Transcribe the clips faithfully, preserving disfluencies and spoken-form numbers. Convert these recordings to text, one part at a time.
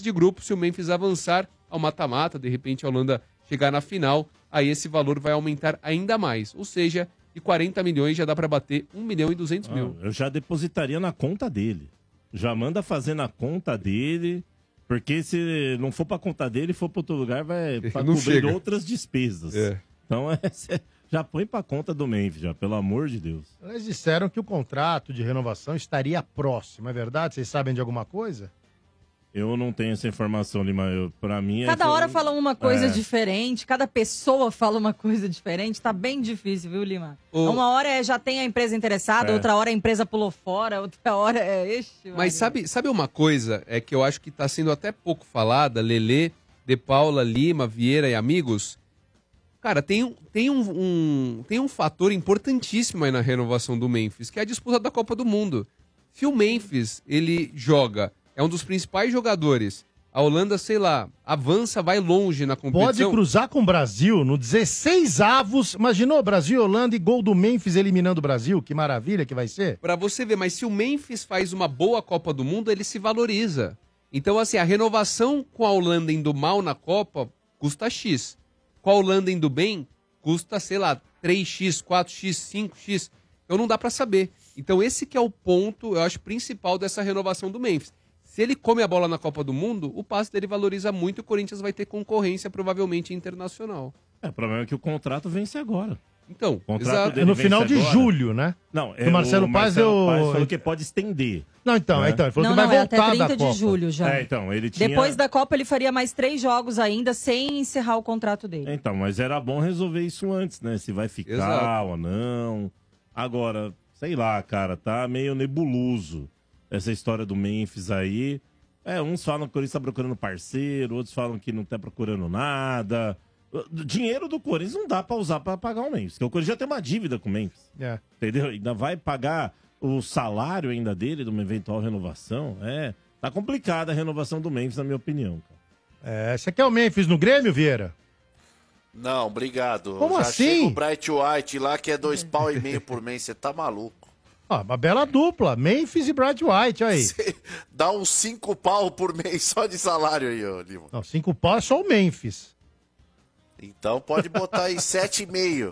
de grupo, se o Memphis avançar ao mata-mata, de repente a Holanda chegar na final, aí esse valor vai aumentar ainda mais. Ou seja, de quarenta milhões já dá para bater um milhão e duzentos mil. Eu já depositaria na conta dele. Já manda fazer na conta dele, porque se não for para conta dele, for para outro lugar, vai pra Não cobrir chega. outras despesas. É. Então, é, cê já põe para conta do Memphis, já, pelo amor de Deus. Eles disseram que o contrato de renovação estaria próximo, é verdade? Vocês sabem de alguma coisa? Eu não tenho essa informação, Lima. Eu, pra mim... é Cada que- hora fala uma coisa É. diferente, cada pessoa fala uma coisa diferente. Tá bem difícil, viu, Lima? O- Uma hora é, já tem a empresa interessada, É. outra hora a empresa pulou fora, outra hora é... Ixi, Mas Maria. sabe, sabe uma coisa é que eu acho que está sendo até pouco falada, Lelê, De Paula, Lima, Vieira e amigos? Cara, tem, um- tem, um, um, tem um fator importantíssimo aí na renovação do Memphis, que é a disputa da Copa do Mundo. Se o Memphis, ele joga, é um dos principais jogadores, a Holanda, sei lá, avança, vai longe na Pode competição... cruzar com o Brasil no dezesseis avos. Imaginou Brasil e Holanda e gol do Memphis eliminando o Brasil? Que maravilha que vai ser. Pra você ver, mas se o Memphis faz uma boa Copa do Mundo, ele se valoriza. Então, assim, a renovação com a Holanda indo mal na Copa custa X. Com a Holanda indo bem, custa, sei lá, três x, quatro x, cinco x. Então não dá pra saber. Então esse que é o ponto, eu acho, principal dessa renovação do Memphis. Se ele come a bola na Copa do Mundo, o passe dele valoriza muito e o Corinthians vai ter concorrência, provavelmente, internacional. É, o problema é que o contrato vence agora. Então, O contrato exato. dele É no vence final de agora. julho, né? Não, Que o Marcelo Paz deu- Paz falou que pode estender. Não, então, né? então ele falou Não, que vai não, é voltar até da trinta Copa. de julho já. É, então, ele tinha... Depois da Copa ele faria mais três jogos ainda sem encerrar o contrato dele. Então, mas era bom resolver isso antes, né? Se vai ficar Exato. ou não. Agora, sei lá, cara, tá meio nebuloso essa história do Memphis aí. É, uns falam que o Corinthians tá procurando parceiro, outros falam que não tá procurando nada. O dinheiro do Corinthians não dá pra usar pra pagar o Memphis, porque o Corinthians já tem uma dívida com o Memphis. É. Entendeu? Ainda vai pagar o salário ainda dele de uma eventual renovação. É, tá complicada a renovação do Memphis, na minha opinião. Cara. É, você quer o Memphis no Grêmio, Vieira? Não, obrigado. Como Já assim? chega o Bright White lá, que é dois pau e meio por mês. Você tá maluco. Ó, uma bela dupla, Memphis e Bright White, aí. Dá uns cinco pau por mês só de salário aí, ô Lima. Não, cinco pau é só o Memphis. Então pode botar aí sete e meio.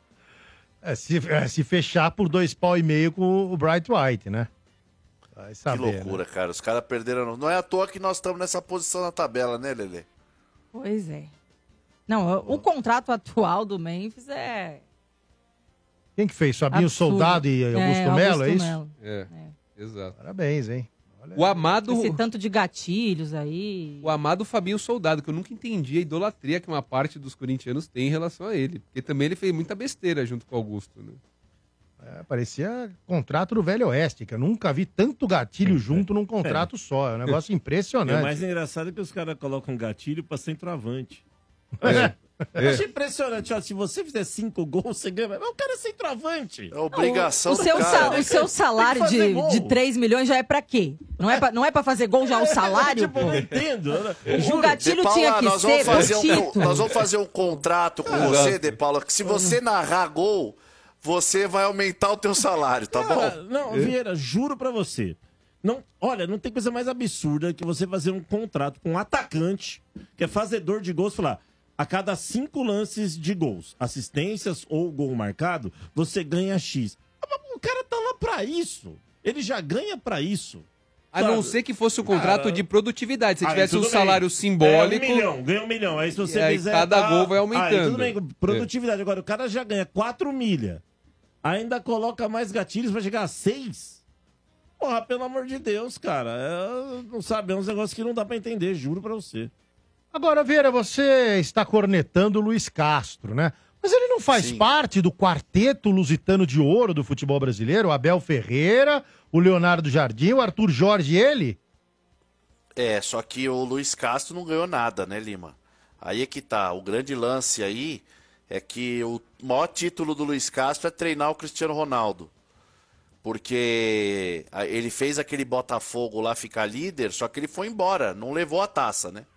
É, se, é, se fechar por dois pau e meio com o Bright White, né? Vai Que saber, loucura, né? cara. Os caras perderam. Não é à toa que nós estamos nessa posição na tabela, né, Lelê? Pois é. Não, o, o contrato atual do Memphis é... Quem que fez? Fabinho absurdo. Soldado e Augusto É, Melo, Augusto é isso? Melo. É, exato. Parabéns, hein? O amado... Esse tanto de gatilhos aí... O amado Fabinho Soldado, que eu nunca entendi a idolatria que uma parte dos corintianos tem em relação a ele. Porque também ele fez muita besteira junto com o Augusto, né? É, parecia contrato do Velho Oeste, que eu nunca vi tanto gatilho junto num contrato só. É um negócio E impressionante. o mais engraçado é que os caras colocam gatilho pra centroavante. É. Eu acho impressionante, ó, se você fizer cinco gols, você ganha. Mas o cara é centroavante. É obrigação O do seu, cara, sa- né? o seu salário Tem que fazer de, gol. de três milhões já é pra quê? Não é pra, não é pra fazer gol já o salário? Tipo, eu não entendo. O gatilho De Paula, tinha que nós ser vamos fazer por um, título. Nós vamos fazer um contrato com você, De Paula, que se você narrar gol, você vai aumentar o teu salário, tá Cara, bom? não, Vieira, juro pra você. Não, olha, não tem coisa mais absurda que você fazer um contrato com um atacante que é fazedor de gols e falar: a cada cinco lances de gols, assistências ou gol marcado, você ganha X. O cara tá lá pra isso. Ele já ganha pra isso. A não ser que fosse um contrato Cara, de produtividade. Se aí tivesse um tudo salário bem. simbólico... É um milhão, ganha um milhão. Aí se você E aí fizer... cada tá- gol vai Aí, aumentando. tudo bem, produtividade. Agora, o cara já ganha quatro milha. Ainda coloca mais gatilhos pra chegar a seis. Porra, pelo amor de Deus, cara. É, não sabe, é uns negócios que não dá pra entender, juro pra você. Agora, Vieira, você está cornetando o Luiz Castro, né? Mas ele não faz Sim. parte do quarteto lusitano de ouro do futebol brasileiro? O Abel Ferreira, o Leonardo Jardim, o Arthur Jorge e ele? É, só que o Luiz Castro não ganhou nada, né, Lima? Aí é que tá. O grande lance aí é que o maior título do Luiz Castro é treinar o Cristiano Ronaldo. Porque a- ele fez aquele Botafogo lá ficar líder, só que ele foi embora, não levou a taça, né?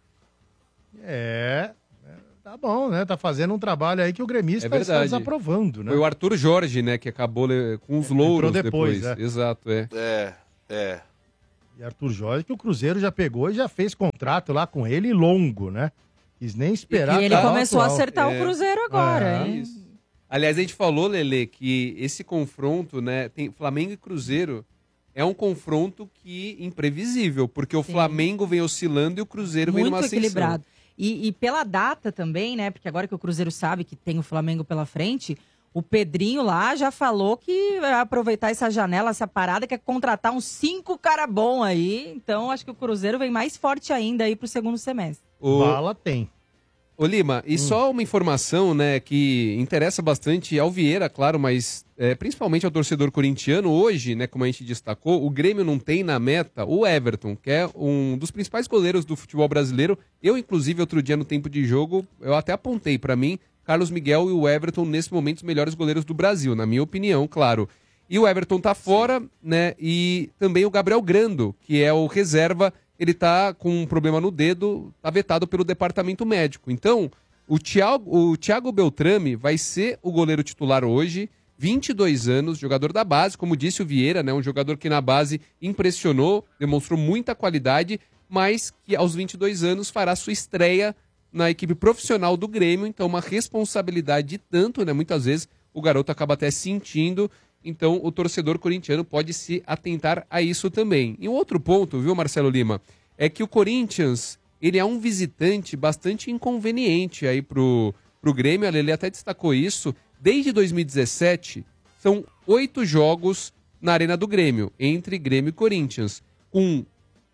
É, é, tá bom, né? Tá fazendo um trabalho aí que o gremista É está verdade. desaprovando, né? Foi o Arthur Jorge, né, que acabou le- com os louros depois, depois. é. Exato, é. É, é. E Arthur Jorge, que o Cruzeiro já pegou e já fez contrato lá com ele longo, né? Quis nem esperar. E ele começou a acertar É. o Cruzeiro agora, É. hein? Isso. Aliás, a gente falou, Lelê, que esse confronto, né, tem Flamengo e Cruzeiro, é um confronto que imprevisível, porque o Sim. Flamengo vem oscilando e o Cruzeiro vem Muito numa ascensão. equilibrado. E, e pela data também, né? Porque agora que o Cruzeiro sabe que tem o Flamengo pela frente, o Pedrinho lá já falou que vai aproveitar essa janela, essa parada, que é contratar uns cinco cara bom aí. Então, acho que o Cruzeiro vem mais forte ainda aí pro segundo semestre. O... Bala tem. Ô Lima, Hum. e só uma informação, né, que interessa bastante ao Vieira, claro, mas é, principalmente ao torcedor corintiano. Hoje, né, como a gente destacou, o Grêmio não tem na meta o Everton, que é um dos principais goleiros do futebol brasileiro. Eu, inclusive, outro dia no tempo de jogo, eu até apontei pra mim, Carlos Miguel e o Everton, nesse momento, os melhores goleiros do Brasil, na minha opinião, claro. E o Everton tá fora, né, e também o Gabriel Grando, que é o reserva. Ele tá com um problema no dedo, tá vetado pelo departamento médico. Então, o Thiago, o Thiago Beltrame vai ser o goleiro titular hoje, vinte e dois anos, jogador da base, como disse o Vieira, né, um jogador que na base impressionou, demonstrou muita qualidade, mas que aos vinte e dois anos fará sua estreia na equipe profissional do Grêmio, então uma responsabilidade de tanto, né, muitas vezes o garoto acaba até sentindo. Então, o torcedor corintiano pode se atentar a isso também. E um outro ponto, viu, Marcelo Lima, é que o Corinthians, ele é um visitante bastante inconveniente aí pro, pro Grêmio. Ele até destacou isso. Desde dois mil e dezessete, são oito jogos na Arena do Grêmio, entre Grêmio e Corinthians, com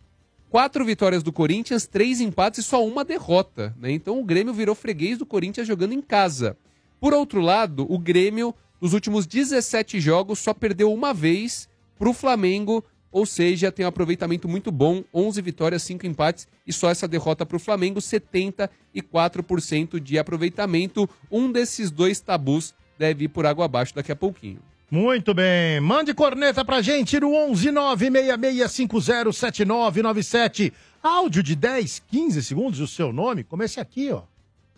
quatro vitórias do Corinthians, três empates e só uma derrota, né? Então, o Grêmio virou freguês do Corinthians jogando em casa. Por outro lado, o Grêmio, nos últimos dezessete jogos, só perdeu uma vez para o Flamengo, ou seja, tem um aproveitamento muito bom, onze vitórias, cinco empates e só essa derrota para o Flamengo, setenta e quatro por cento de aproveitamento. Um desses dois tabus deve ir por água abaixo daqui a pouquinho. Muito bem. Mande corneta pra gente no onze nove seis seis cinco zero sete nove nove sete. Áudio de dez, quinze segundos, o seu nome. Comece aqui, ó.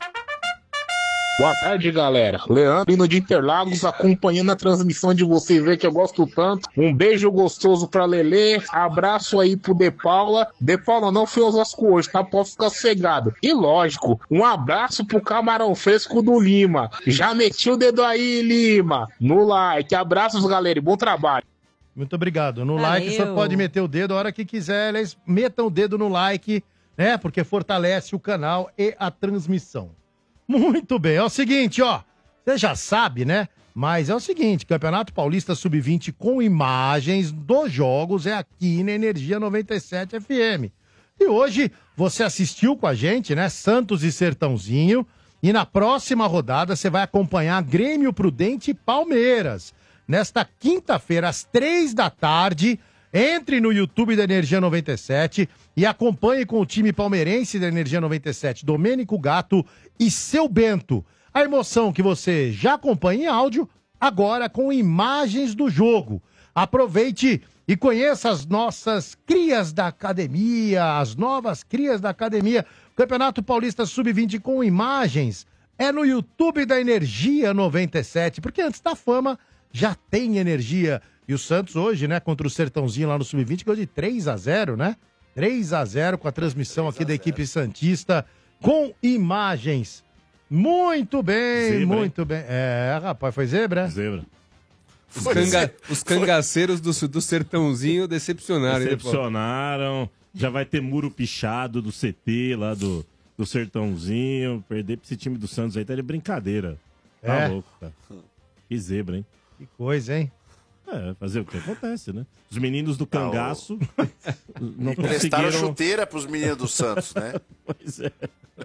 Boa tarde, galera. Leandro, indo de Interlagos, acompanhando a transmissão de vocês aí que eu gosto tanto. Um beijo gostoso pra Lelê, abraço aí pro De Paula. De Paula não foi Osasco hoje, tá? Pode ficar sossegado. E lógico, um abraço pro camarão fresco do Lima. Já meti o dedo aí, Lima, no like. Abraços, galera, e bom trabalho. Muito obrigado. No Valeu. like, o senhor pode meter o dedo a hora que quiser. Eles metam o dedo no like, né? Porque fortalece o canal e a transmissão. Muito bem, é o seguinte, ó, você já sabe, né? Mas é o seguinte, Campeonato Paulista sub vinte com imagens dos jogos é aqui na Energia noventa e sete F M. E hoje você assistiu com a gente, né? Santos e Sertãozinho. E na próxima rodada você vai acompanhar Grêmio Prudente e Palmeiras. Nesta quinta-feira, às três da tarde, entre no YouTube da Energia noventa e sete e acompanhe com o time palmeirense da Energia noventa e sete, Domênico Gato e Seu Bento. A emoção que você já acompanha em áudio, agora com imagens do jogo. Aproveite e conheça as nossas crias da academia, as novas crias da academia. Campeonato Paulista sub vinte com imagens é no YouTube da Energia noventa e sete, porque antes da fama já tem energia. E o Santos hoje, né, contra o Sertãozinho lá no sub vinte, ganhou de três a zero, né? três a zero com a transmissão aqui da equipe santista, com imagens. Muito bem, Zebra, muito bem. É, rapaz, foi zebra? Zebra. Os, canga... Os cangaceiros do, do Sertãozinho decepcionaram. hein, Decepcionaram. Já vai ter muro pichado do C T lá do, do Sertãozinho. Perder pra esse time do Santos aí tá de brincadeira. Tá É. louco, cara. Que zebra, hein? Que coisa, hein? É, fazer o que acontece, né? Os meninos do cangaço não Emprestaram conseguiram... chuteira pros meninos do Santos, né? Pois é.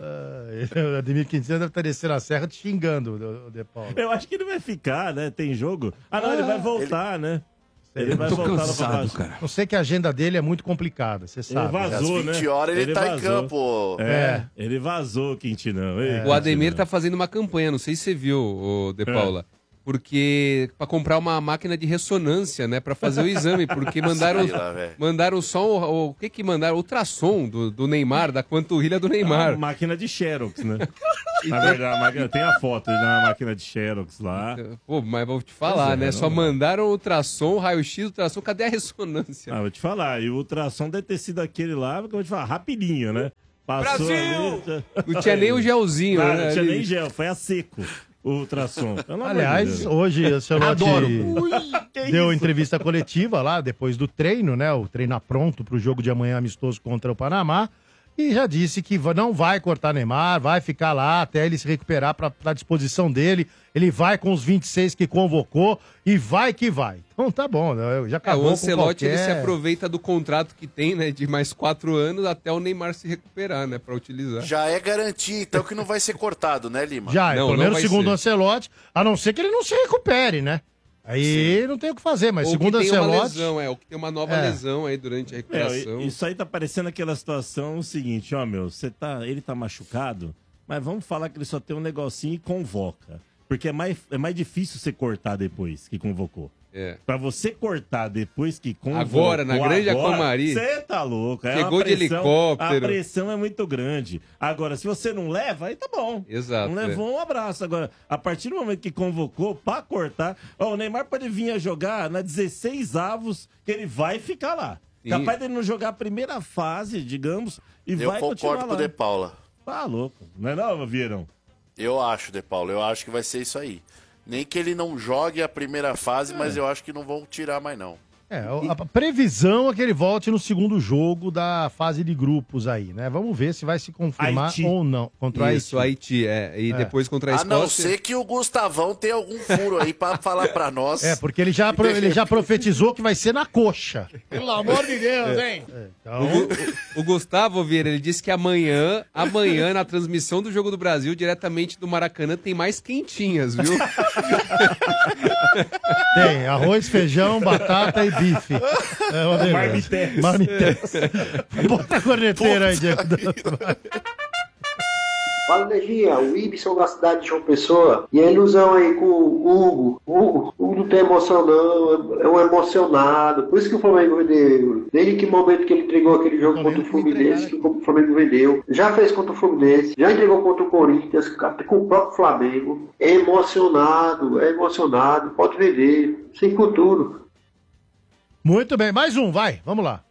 Ah, o Ademir Quintana deve estar descendo a serra te xingando, o De Paulo. Eu acho que ele vai ficar, né? Tem jogo. Ah, não, ele vai voltar, né? Ele vai Tô voltar lá cansado, pra baixo. cara. Não sei que a agenda dele é muito complicada, você Ele sabe. vazou, Às né? vinte horas ele, tá em vazou. campo. É, É. ele vazou, Quintinão. Ei, O Ademir Quintinão. tá fazendo uma campanha, não sei se você viu, o De Paula. porque para comprar uma máquina de ressonância, né, para fazer o exame, porque mandaram Sei lá, velho. mandaram só o, o que que mandaram? Ultrassom do, do Neymar, da panturrilha do Neymar. Ah, máquina de Xerox, né? Na verdade, a máquina, tem a foto na máquina de Xerox lá. Pô, mas vou te falar, Pois é, né? não Só dá. mandaram ultrassom, raio-x, ultrassom, cadê a ressonância? Ah, vou te falar, e o ultrassom deve ter sido aquele lá, que eu vou te falar, rapidinho, né? Passou Brasil! ali, Não tinha nem o gelzinho, Não, né? não tinha ali. nem gel, foi a seco o ultrassom. Pelo amor de Aliás, Deus. hoje o Ancelotti Adoro. Ui, que deu isso? entrevista coletiva lá, depois do treino, né? O treino pronto pro jogo de amanhã amistoso contra o Panamá. E já disse que va- não vai cortar Neymar, vai ficar lá até ele se recuperar para a disposição dele. Ele vai com os vinte e seis que convocou e vai que vai. Então tá bom, né? Já É, acabou o com Ancelotti ele se qualquer... aproveita do contrato que tem, né? De mais quatro anos até o Neymar se recuperar, né? Pra utilizar. Já é garantia, então, que não vai ser cortado, né, Lima? Já, é, Não, pelo não menos vai segundo ser. o Ancelotti, a não ser que ele não se recupere, né? Aí não tem o que fazer, mas Ou segundo o que tem uma Ancelotti... lesão, é. Ou que tem uma nova É. lesão aí durante a É, recuperação. isso aí tá parecendo aquela situação seguinte, ó, meu, você tá, ele tá machucado, mas vamos falar que ele só tem um negocinho e convoca. Porque é mais, é mais difícil você cortar depois que convocou. É. Pra você cortar depois que convocou... Agora, na Grande Acomari. Você tá louco. É Chegou uma de pressão- helicóptero. A pressão é muito grande. Agora, se você não leva, aí tá bom. Exato, Não levou, um abraço. Agora, a partir do momento que convocou pra cortar... Ó, o Neymar pode vir a jogar na dezesseis avos, que ele vai ficar lá. Sim. Capaz dele não jogar a primeira fase, digamos, e Eu vai continuar concordo com o lá. De Paula. Tá louco. Não é não, Vieirão? Eu acho, De Paula, eu acho que vai ser isso aí. Nem que ele não jogue a primeira fase, mas eu acho que não vão tirar mais, não. É, a previsão é que ele volte no segundo jogo da fase de grupos aí, né? Vamos ver se vai se confirmar Haiti. ou não. Contra Isso, o Haiti. Haiti, é. E É. depois contra a A Escócia. não ser que o Gustavão tenha algum furo aí pra falar pra nós. É, porque ele já, pro- ele já profetizou que vai ser na coxa. Pelo amor de Deus, hein? Então, O, Gu- o Gustavo Vieira, ele disse que amanhã, amanhã, na transmissão do Jogo do Brasil, diretamente do Maracanã, tem mais quentinhas, viu? tem arroz, feijão, batata e bife. É uma beleza. Marmitex. Marmitex. Bota a corneteira aí, Diego. Fala, Neginha, o Ibson da cidade de João Pessoa. E a ilusão aí com o Hugo. O Hugo, o Hugo não tem emoção, não. É um emocionado. Por isso que o Flamengo vendeu. Desde que momento que ele entregou aquele jogo contra o Fluminense, que o Flamengo vendeu. Já fez contra o Fluminense, já entregou contra o Corinthians, com o próprio Flamengo. É emocionado, é emocionado. Pode vender, sem futuro. Muito bem, mais um, vai, vamos lá.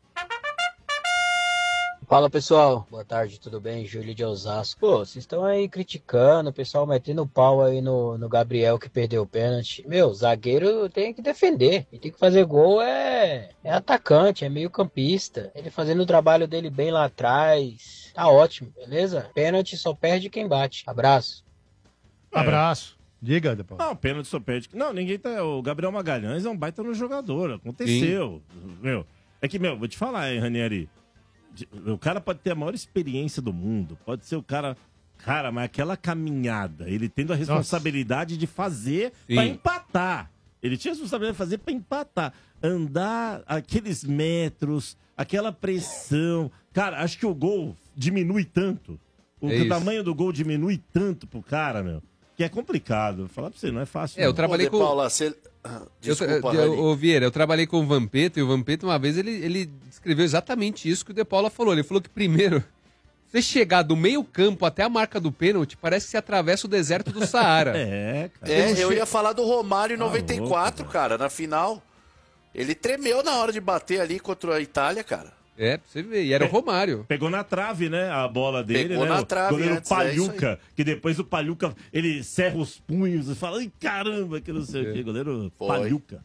Fala pessoal, boa tarde, tudo bem? Júlio de Osasco. Pô, vocês estão aí criticando, o pessoal metendo pau aí no, no Gabriel que perdeu o pênalti. Meu, zagueiro tem que defender, e tem que fazer gol é, é atacante, é meio campista. Ele fazendo o trabalho dele bem lá atrás, tá ótimo, beleza? Pênalti só perde quem bate. Abraço. Abraço. Diga, depois. Não, pênalti só perde. Não, ninguém tá... O Gabriel Magalhães é um baita no jogador, aconteceu. Meu, é que, meu, vou te falar, hein, Ranieri. O cara pode ter a maior experiência do mundo, pode ser o cara... Cara, mas aquela caminhada, ele tendo a responsabilidade de fazer Sim. pra empatar. Ele tinha a responsabilidade de fazer pra empatar. Andar aqueles metros, aquela pressão. Cara, acho que o gol diminui tanto. O, É o isso. tamanho do gol diminui tanto pro cara, meu. Que é complicado. Vou falar pra você, não é fácil. É, eu não. trabalhei Ô, De com- Paula, você... Ah, Eu, Desculpa, eu, Rani. ô, Vieira, eu trabalhei com o Vampeta e o Vampeta, uma vez, ele, ele descreveu exatamente isso que o De Paula falou. Ele falou que, primeiro, você chegar do meio campo até a marca do pênalti, parece que você atravessa o deserto do Saara. É, cara. É, não eu che- ia falar do Romário em Tá noventa e quatro, louco, cara, na final. Ele tremeu na hora de bater ali contra a Itália, cara. É, pra você ver. E era o Romário. Pegou na trave, né? A bola dele, Pegou né? na o trave goleiro antes, é isso Palhuca, que depois o Palhuca, ele serra os punhos e fala, ai, caramba, que não sei o É. que. Goleiro Foi. Palhuca.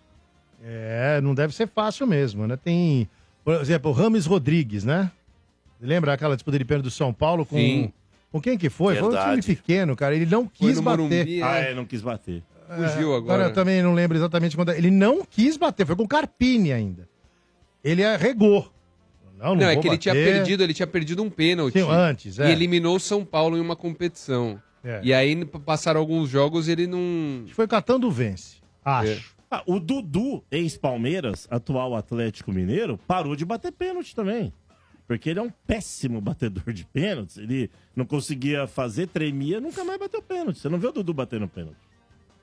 É, não deve ser fácil mesmo, né? Tem, por exemplo, o Rames Rodrigues, né? Lembra aquela disputa de pênalti do São Paulo com... Sim. Com quem que foi? Foi um Verdade. time pequeno, cara. Ele não Foi quis no bater. Morumbi, Ah, é. é, não quis bater. Fugiu É, agora. eu também não lembro exatamente quando. Ele não quis bater, foi com o Carpini ainda. Ele arregou. Não, não, Não, é vou que ele tinha bater. perdido, ele tinha perdido um pênalti. Sim, antes, é. E eliminou o São Paulo em uma competição. É. E aí p- passaram alguns jogos ele não. Acho que foi catando vence. Acho. Ah, o Dudu, ex-Palmeiras, atual Atlético Mineiro, parou de bater pênalti também. Porque ele é um péssimo batedor de pênaltis. Ele não conseguia fazer, tremia, nunca mais bateu pênalti. Você não vê o Dudu batendo pênalti.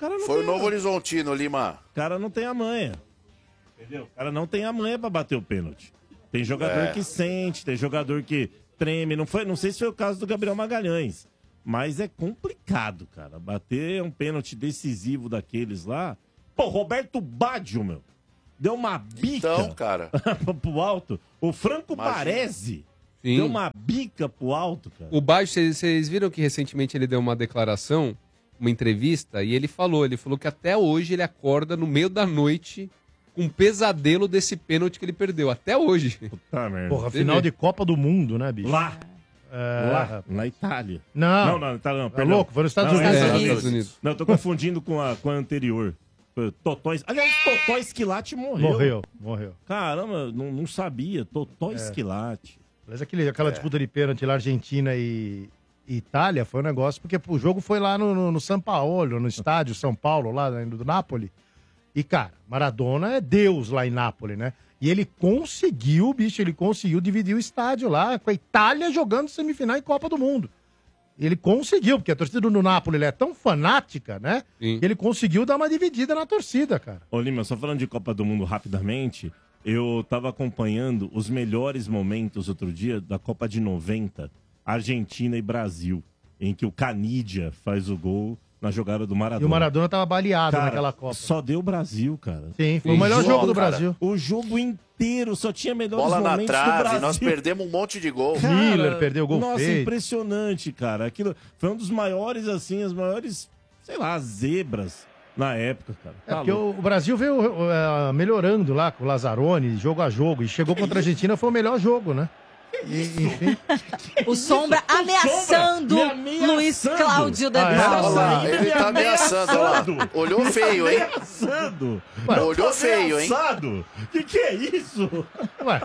cara não Foi tem o Novo a- Horizontino, Lima. O cara não tem a manha. Entendeu? O cara não tem a manha pra bater o pênalti. Tem jogador É. que sente, tem jogador que treme. Não, foi, não sei se foi o caso do Gabriel Magalhães. Mas é complicado, cara. Bater um pênalti decisivo daqueles lá. Pô, Roberto Baggio, meu. Deu uma bica Então, cara. pro alto. O Franco Imagina. Baresi Sim. deu uma bica pro alto, cara. O Baixo, vocês- vocês viram que recentemente ele deu uma declaração, uma entrevista, e ele falou, ele falou que até hoje ele acorda no meio da noite com um pesadelo desse pênalti que ele perdeu. Até hoje. Puta merda. Porra, Você final vê. de Copa do Mundo, né, bicho? Lá. É, Lá, na Itália. Não. Não, não, Itália não. Tá perdão. louco? Foi nos Estados Não, Unidos. é, É, Estados Estados Unidos. Unidos. Não, eu tô confundindo com a, com a anterior. Foi Totó... Aliás, Totó Esquilate morreu. Morreu, morreu. Caramba, não, não sabia. Totó É. Esquilate. Mas aquele, aquela É. disputa de pênalti lá, Argentina e, e Itália, foi um negócio, porque o jogo foi lá no, no, no São Paulo, no estádio São Paulo, lá né, do Napoli. E, cara, Maradona é Deus lá em Nápoles, né? E ele conseguiu, bicho, ele conseguiu dividir o estádio lá, com a Itália jogando semifinal em Copa do Mundo. Ele conseguiu, porque a torcida do Napoli é tão fanática, né? Sim. Que ele conseguiu dar uma dividida na torcida, cara. Ô, Lima, só falando de Copa do Mundo rapidamente, eu tava acompanhando os melhores momentos outro dia da Copa de noventa, Argentina e Brasil, em que o Canidia faz o gol na jogada do Maradona. E o Maradona tava baleado Cara, naquela Copa. só deu o Brasil, cara. Sim, foi o melhor jogo do cara. Brasil. O jogo inteiro só tinha melhores Bola na momentos do trave, Brasil. nós perdemos um monte de gol. Cara, Miller perdeu gol Nossa, feito. impressionante, cara. Aquilo foi um dos maiores, assim, as maiores, sei lá, zebras na época, cara. É Tá porque louco. o, o Brasil veio eh, melhorando lá com o Lazzaroni, jogo a jogo, e chegou contra a Argentina, foi o melhor jogo, né? E, enfim. O Sombra ameaçando me ameaçando. Luiz Cláudio de Ah, é? Paula. Olha lá, Ele ele tá ameaçando, olha lá. Olhou feio, hein? Ameaçando. Olhou feio, hein? Ameaçado. Que que é isso? Ué.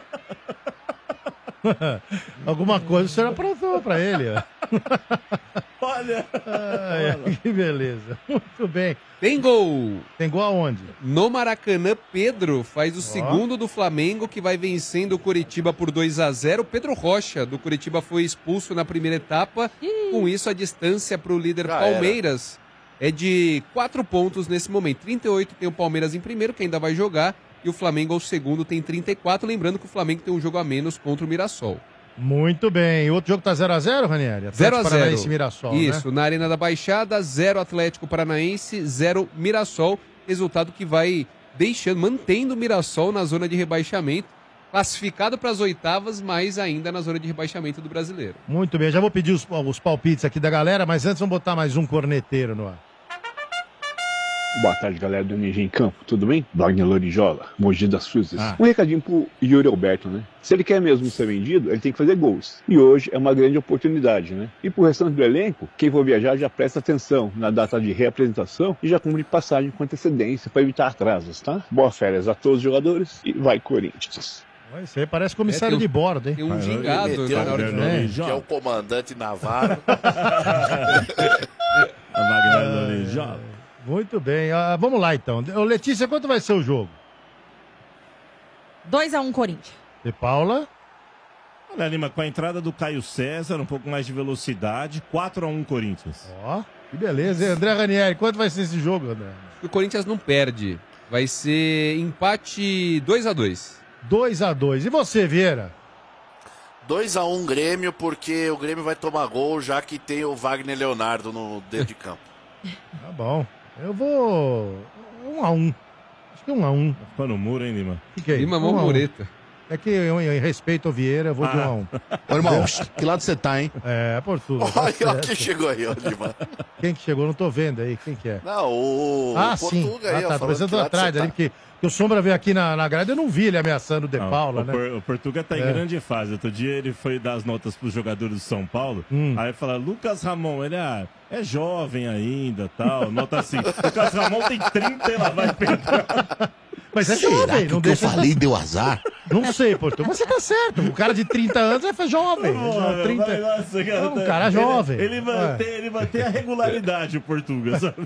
Alguma coisa o senhor aprontou pra ele, ó. Olha. Ai, ai, que beleza. Muito bem. Tem gol! Tem gol aonde? No Maracanã, Pedro faz o segundo do Flamengo, que vai vencendo o Coritiba por dois a zero. Pedro Rocha, do Coritiba, foi expulso na primeira etapa. Com isso, a distância para o líder Já Palmeiras é de quatro pontos nesse momento. trinta e oito tem o Palmeiras em primeiro, que ainda vai jogar. E o Flamengo, ao segundo, tem trinta e quatro. Lembrando que o Flamengo tem um jogo a menos contra o Mirassol. Muito bem. O outro jogo tá zero a zero, Ranieri? zero a Atlético zero. Paranaense e Mirassol, Isso, né? na Arena da Baixada, zero Atlético Paranaense, zero Mirassol. Resultado que vai deixando, mantendo o Mirassol na zona de rebaixamento. Classificado para as oitavas, mas ainda na zona de rebaixamento do Brasileiro. Muito bem. Já vou pedir os, os palpites aqui da galera, mas antes vamos botar mais um corneteiro no ar. Boa tarde, galera do N G em Campo, tudo bem? Wagner Lorijola, Mogi das Cruzes. Ah. Um recadinho pro Yuri Alberto, né? Se ele quer mesmo ser vendido, ele tem que fazer gols. E hoje é uma grande oportunidade, né? E pro restante do elenco, quem for viajar já presta atenção na data de reapresentação e já cumpre passagem com antecedência para evitar atrasos, tá? Boas férias a todos os jogadores e vai Corinthians. Isso aí parece comissário É, tem de bordo, hein? Tem um Ah, gingado meteu né, na hora de um- É. Que é o comandante Navarro. Wagner Lorijola. Muito bem. Ah, vamos lá, então. Ô, Letícia, quanto vai ser o jogo? dois a um Corinthians. De Paula? Olha, Lima, com a entrada do Caio César, um pouco mais de velocidade, quatro a um Corinthians. Ó, que beleza. E André Ranieri, quanto vai ser esse jogo, André? O Corinthians não perde. Vai ser empate dois a dois. dois a dois. E você, Vieira? dois a um Grêmio, porque o Grêmio vai tomar gol, já que tem o Wagner Leonardo no dedo de campo. Tá bom. Eu vou... Um a um. Acho que um a um. Ficou no muro, hein, Lima? O que, que é? Lima um mão a um. mureta. É que eu, em respeito ao Vieira, eu vou de um a um. Ô, irmão, que lado você tá, hein? É, Portugal. tá Olha certo. quem chegou aí, ó, Lima. Quem que chegou? Não tô vendo aí. Quem que é? Não, o, ah, o sim. Portuga Ah, aí, ó, tá. falando Pensando que lado atrás você ali, tá. porque, porque o Sombra veio aqui na, na grade, eu não vi ele ameaçando o De Não, Paula, o, né? Por- o Portuga tá em É. grande fase. Outro dia ele foi dar as notas pros jogadores do São Paulo. Hum. Aí fala, Lucas Ramon, ele ah, é jovem ainda, tal. Nota assim. Lucas Ramon tem trinta e lá vai pegar. Mas é Será jovem, que não o que eu deixa... falei deu azar? Não sei, Portugal. Mas você tá certo. O cara de trinta anos é jovem. Mano, trinta... vai, nossa, cara, É um tá- cara ele- jovem. Ele, mantém, É. ele mantém a regularidade, o Portuga, sabe?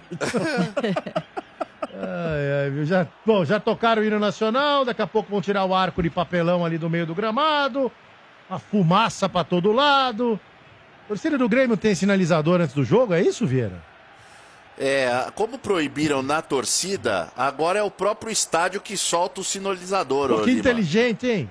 Ai, ai, viu? Já, bom, já tocaram o hino nacional, daqui a pouco vão tirar o arco de papelão ali do meio do gramado, a fumaça pra todo lado. A torcida do Grêmio tem sinalizador antes do jogo, é isso, Vieira? É, como proibiram na torcida, agora é o próprio estádio que solta o sinalizador. Pô, ô, que Lima. inteligente, hein?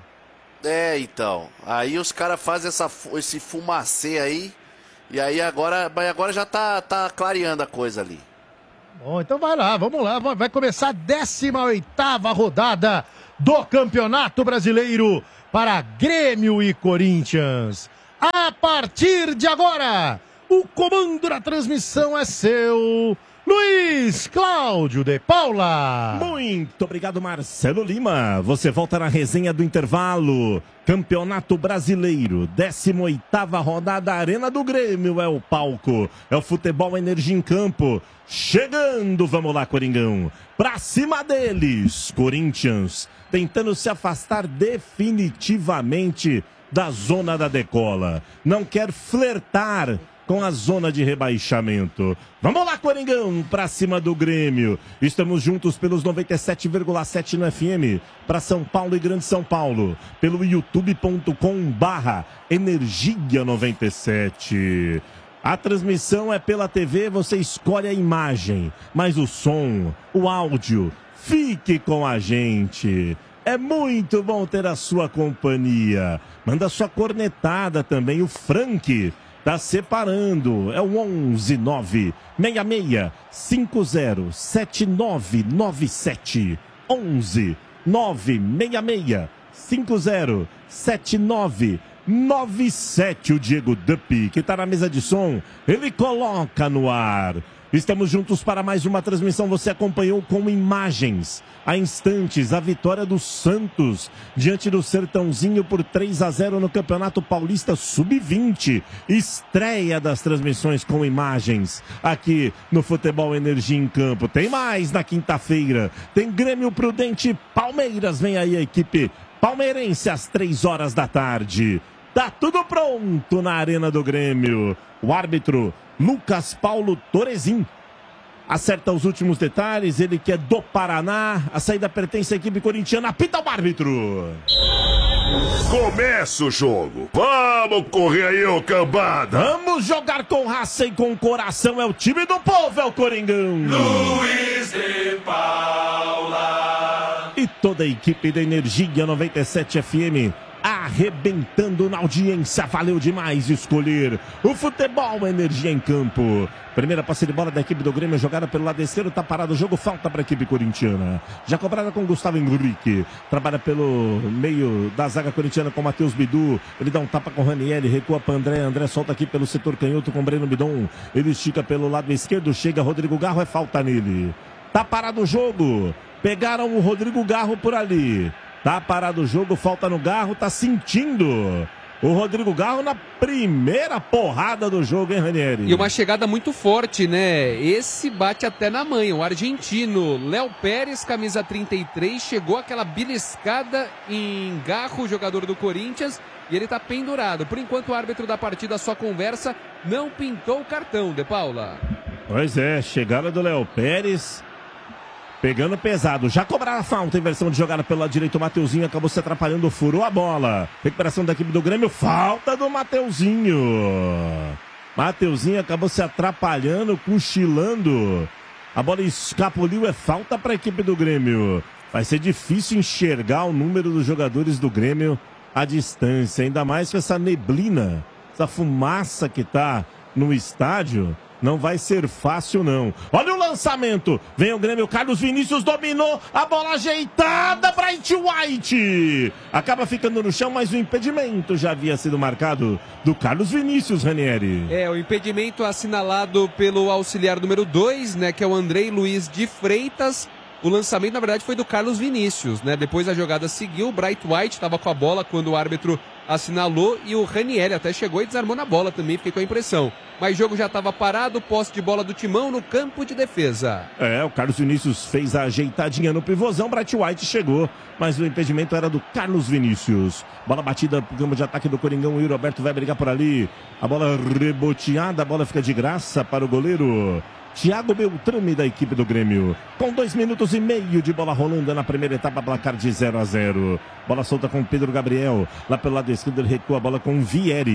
É, então. Aí os caras fazem essa, fu- esse fumacê aí. E aí agora, mas agora já tá, tá clareando a coisa ali. Bom, então vai lá, vamos lá. Vai começar a décima oitava rodada do Campeonato Brasileiro para Grêmio e Corinthians. A partir de agora, o comando da transmissão é seu, Luiz Cláudio de Paula. Muito obrigado, Marcelo Lima. Você volta na resenha do intervalo. Campeonato Brasileiro, décima oitava rodada, Arena do Grêmio é o palco. É o futebol Energia em Campo. Chegando, vamos lá, Coringão. Pra cima deles, Corinthians, tentando se afastar definitivamente da zona da decola. Não quer flertar com a zona de rebaixamento. Vamos lá, Coringão, pra cima do Grêmio. Estamos juntos pelos noventa e sete vírgula sete no F M, para São Paulo e Grande São Paulo, pelo youtube ponto com barra energia noventa e sete. A transmissão é pela T V, você escolhe a imagem, mas o som, o áudio, fique com a gente. É muito bom ter a sua companhia. Manda sua cornetada também, o Frank tá separando, é o onze nove seis seis cinco zero sete nove nove sete. onze nove seis seis cinco zero sete nove nove sete. O Diego Dupp, que tá na mesa de som, ele coloca no ar. Estamos juntos para mais uma transmissão. Você acompanhou com imagens, há instantes, a vitória do Santos diante do Sertãozinho por três a zero no Campeonato Paulista sub vinte. Estreia das transmissões com imagens aqui no Futebol Energia em Campo. Tem mais na quinta-feira. Tem Grêmio Prudente e Palmeiras. Vem aí a equipe palmeirense às três horas da tarde. Tá tudo pronto na Arena do Grêmio. O árbitro Lucas Paulo Torezin acerta os últimos detalhes. Ele que é do Paraná. A saída pertence à equipe corintiana. Apita o árbitro. Começa o jogo. Vamos correr aí, ô cambada. Vamos jogar com raça e com coração. É o time do povo, é o Coringão. Luiz de Paula. E toda a equipe da Energia noventa e sete F M arrebentando na audiência. Valeu demais escolher o Futebol Energia em Campo. Primeira passe de bola da equipe do Grêmio, jogada pelo lado esquerdo, tá parado o jogo, falta para a equipe corintiana. Já cobrada com Gustavo Henrique, trabalha pelo meio da zaga corintiana com Matheus Bidu. Ele dá um tapa com o Ranieri, recua para André, André solta aqui pelo setor canhoto com Breno Bidon. Ele estica pelo lado esquerdo, chega Rodrigo Garro, é falta nele. Tá parado o jogo, pegaram o Rodrigo Garro por ali. Tá parado o jogo, falta no Garro, tá sentindo o Rodrigo Garro na primeira porrada do jogo, hein, Ranieri? E uma chegada muito forte, né? Esse bate até na manha. O argentino Léo Pérez, camisa trinta e três, chegou aquela beliscada em Garro, jogador do Corinthians, e ele tá pendurado. Por enquanto, o árbitro da partida só conversa, não pintou o cartão, De Paula. Pois é, chegada do Léo Pérez. Pegando pesado, já cobraram a falta, inversão de jogada pelo lado direito, o Mateuzinho acabou se atrapalhando, furou a bola. Recuperação da equipe do Grêmio, falta do Mateuzinho. Mateuzinho acabou se atrapalhando, cochilando. A bola escapuliu, é falta para a equipe do Grêmio. Vai ser difícil enxergar o número dos jogadores do Grêmio à distância, ainda mais com essa neblina, essa fumaça que tá no estádio. Não vai ser fácil, não. Olha o lançamento. Vem o Grêmio, Carlos Vinícius dominou. A bola ajeitada para Bright White. Acaba ficando no chão, mas o impedimento já havia sido marcado do Carlos Vinícius, Ranieri. É, o impedimento assinalado pelo auxiliar número dois, né, que é o Andrei Luiz de Freitas. O lançamento, na verdade, foi do Carlos Vinícius, né? Depois a jogada seguiu, o Bright White estava com a bola quando o árbitro assinalou e o Ranieri até chegou e desarmou na bola também, fiquei com a impressão. Mas o jogo já estava parado, posse de bola do Timão no campo de defesa. É, o Carlos Vinícius fez a ajeitadinha no pivôzão, Bright White chegou, mas o impedimento era do Carlos Vinícius. Bola batida pro campo de ataque do Coringão, o Roberto vai brigar por ali. A bola reboteada, a bola fica de graça para o goleiro Thiago Beltrame da equipe do Grêmio. Com dois minutos e meio de bola rolando na primeira etapa, placar de zero a zero. Bola solta com Pedro Gabriel. Lá pelo lado esquerdo ele recua a bola com Vieri.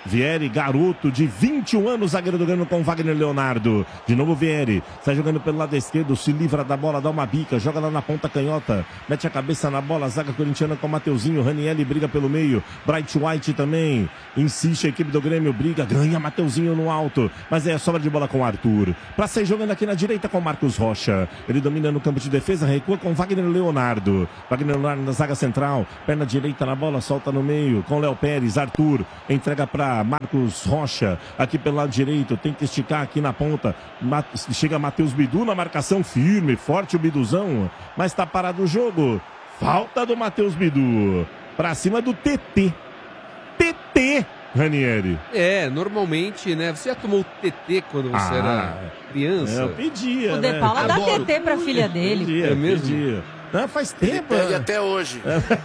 Vieri, garoto de vinte e um anos, zagueiro do Grêmio com Wagner Leonardo. De novo Vieri, sai jogando pelo lado esquerdo, se livra da bola, dá uma bica, joga lá na ponta canhota, mete a cabeça na bola, zaga corintiana com Mateuzinho, Ranielli briga pelo meio, Bright White também, insiste a equipe do Grêmio, briga, ganha Mateuzinho no alto, mas é a sobra de bola com o Arthur. Pra sair jogando aqui na direita com Marcos Rocha, ele domina no campo de defesa, recua com Wagner Leonardo. Wagner Leonardo na zaga central, perna direita na bola, solta no meio, com Léo Pérez, Arthur, entrega pra Marcos Rocha, aqui pelo lado direito, tem que esticar aqui na ponta, chega Matheus Bidu na marcação, firme, forte o Biduzão, mas tá parado o jogo, falta do Matheus Bidu, pra cima do T T, T T, Ranieri. É, normalmente, né, você já tomou T T quando você Ah, era criança? É, eu pedia, O né? De Paula dá Adoro. T T pra filha dele. Pedia, É mesmo? pedia. Não, faz tempo. Pede né? até hoje.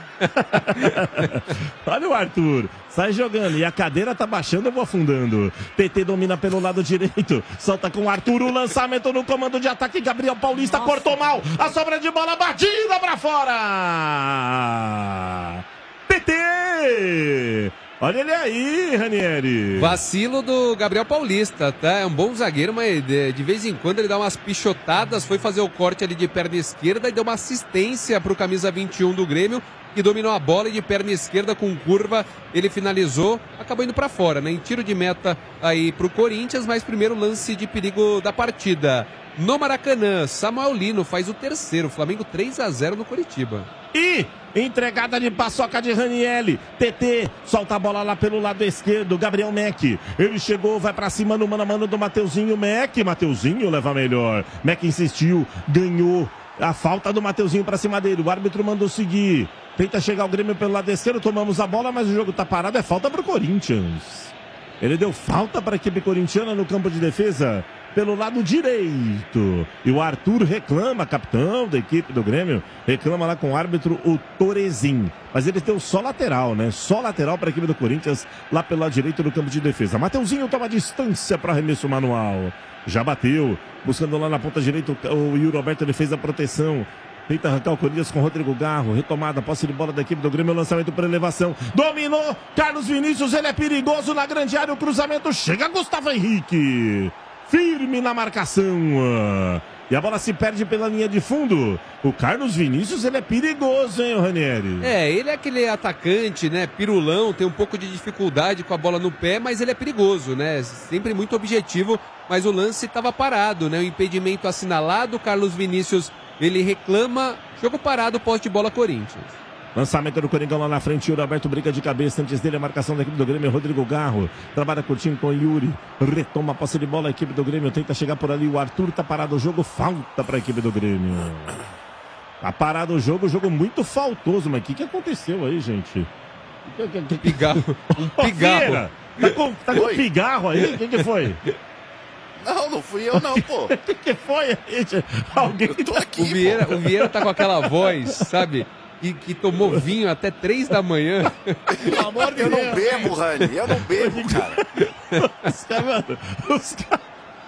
Olha o Arthur, sai jogando e a cadeira tá baixando, eu vou afundando. T T domina pelo lado direito, solta com o Arthur, o lançamento no comando de ataque, Gabriel Paulista cortou mal, a sobra de bola batida pra fora. T T! Olha ele aí, Ranieri. Vacilo do Gabriel Paulista, tá? É um bom zagueiro, mas de, de vez em quando ele dá umas pichotadas, foi fazer o corte ali de perna esquerda e deu uma assistência pro camisa vinte e um do Grêmio, que dominou a bola e de perna esquerda com curva, ele finalizou, acabou indo pra fora, né? Em tiro de meta aí pro Corinthians, mas primeiro lance de perigo da partida. No Maracanã, Samuel Lino faz o terceiro, Flamengo três a zero no Coritiba. E entregada de paçoca de Ranielli. T T solta a bola lá pelo lado esquerdo. Gabriel Mack. Ele chegou, vai pra cima no mano a mano do Mateuzinho. Mack. Mateuzinho leva melhor. Mack insistiu, ganhou. A falta do Mateuzinho pra cima dele. O árbitro mandou seguir. Tenta chegar o Grêmio pelo lado esquerdo. Tomamos a bola, mas o jogo tá parado. É falta pro Corinthians. Ele deu falta para a equipe corintiana no campo de defesa pelo lado direito. E o Arthur reclama, capitão da equipe do Grêmio, reclama lá com o árbitro, o Torezin. Mas ele deu só lateral, né? Só lateral para a equipe do Corinthians lá pelo lado direito do campo de defesa. Mateuzinho toma distância para arremesso manual. Já bateu, buscando lá na ponta direita o Yuri Alberto, ele fez a proteção. Tenta arrancar o Corinthians com Rodrigo Garro. Retomada, posse de bola da equipe do Grêmio. Lançamento por elevação. Dominou. Carlos Vinícius, ele é perigoso na grande área. O cruzamento chega. Gustavo Henrique. Firme na marcação. E a bola se perde pela linha de fundo. O Carlos Vinícius, ele é perigoso, hein, Ranieri? É, ele é aquele atacante, né, pirulão, tem um pouco de dificuldade com a bola no pé, mas ele é perigoso, né, sempre muito objetivo, mas o lance estava parado, né, o impedimento assinalado, Carlos Vinícius, ele reclama, jogo parado, poste de bola Corinthians. Lançamento do Coringão lá na frente, Yuri Alberto briga de cabeça, antes dele a marcação da equipe do Grêmio, Rodrigo Garro, trabalha curtinho com o Yuri, retoma a posse de bola, a equipe do Grêmio tenta chegar por ali, o Arthur tá parado o jogo, falta para a equipe do Grêmio. Tá parado o jogo, jogo muito faltoso, mas o que que aconteceu aí, gente? Pigarro, um pigarro. Tá com, tá com pigarro aí? O que que foi? Não, não fui eu não, pô. O que que foi aí, gente? Alguém tô aqui, o Vieira, o Vieira tá com aquela voz, sabe? Que, que tomou vinho até três da manhã. Pelo amor de Deus. Eu não bebo, Rani. Eu não bebo, cara. Os caras, os caras.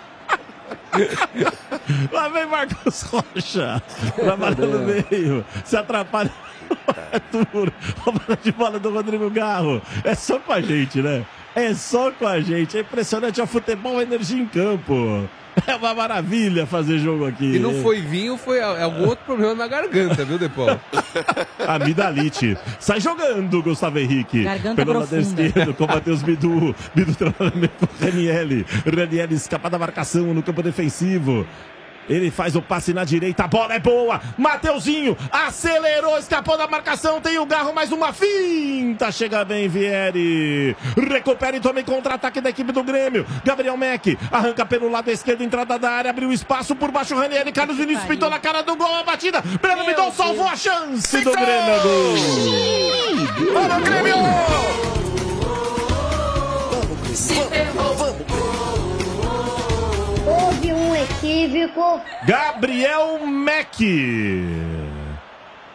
Lá vem Marcos Rocha. Trabalhando no meio. Se atrapalha o Arthur. Rouba de bola do Rodrigo Garro. É só com a gente, né? É só com a gente. É impressionante. É o futebol, a energia em campo. É uma maravilha fazer jogo aqui. E não foi vinho, foi algum outro problema na garganta, viu, Depol? Amidalite. Sai jogando, Gustavo Henrique. Garganta pelo lado profunda. esquerdo, com o Matheus Bidu. Bidu trabalhando com o Ranielli. Ranielli escapa da marcação no campo defensivo. Ele faz o passe na direita, a bola é boa. Mateuzinho acelerou, escapou da marcação. Tem o Garro, mais uma finta. Chega bem, Vieri. Recupera e toma em contra-ataque da equipe do Grêmio. Gabriel Mack arranca pelo lado esquerdo, entrada da área, abriu espaço por baixo. Ranieri, Carlos Vinícius pintou na cara do gol. A batida. Breno Midon salvou a chance do Grêmio. Gol. Vamos, Grêmio! Houve um equívoco. Gabriel Mack.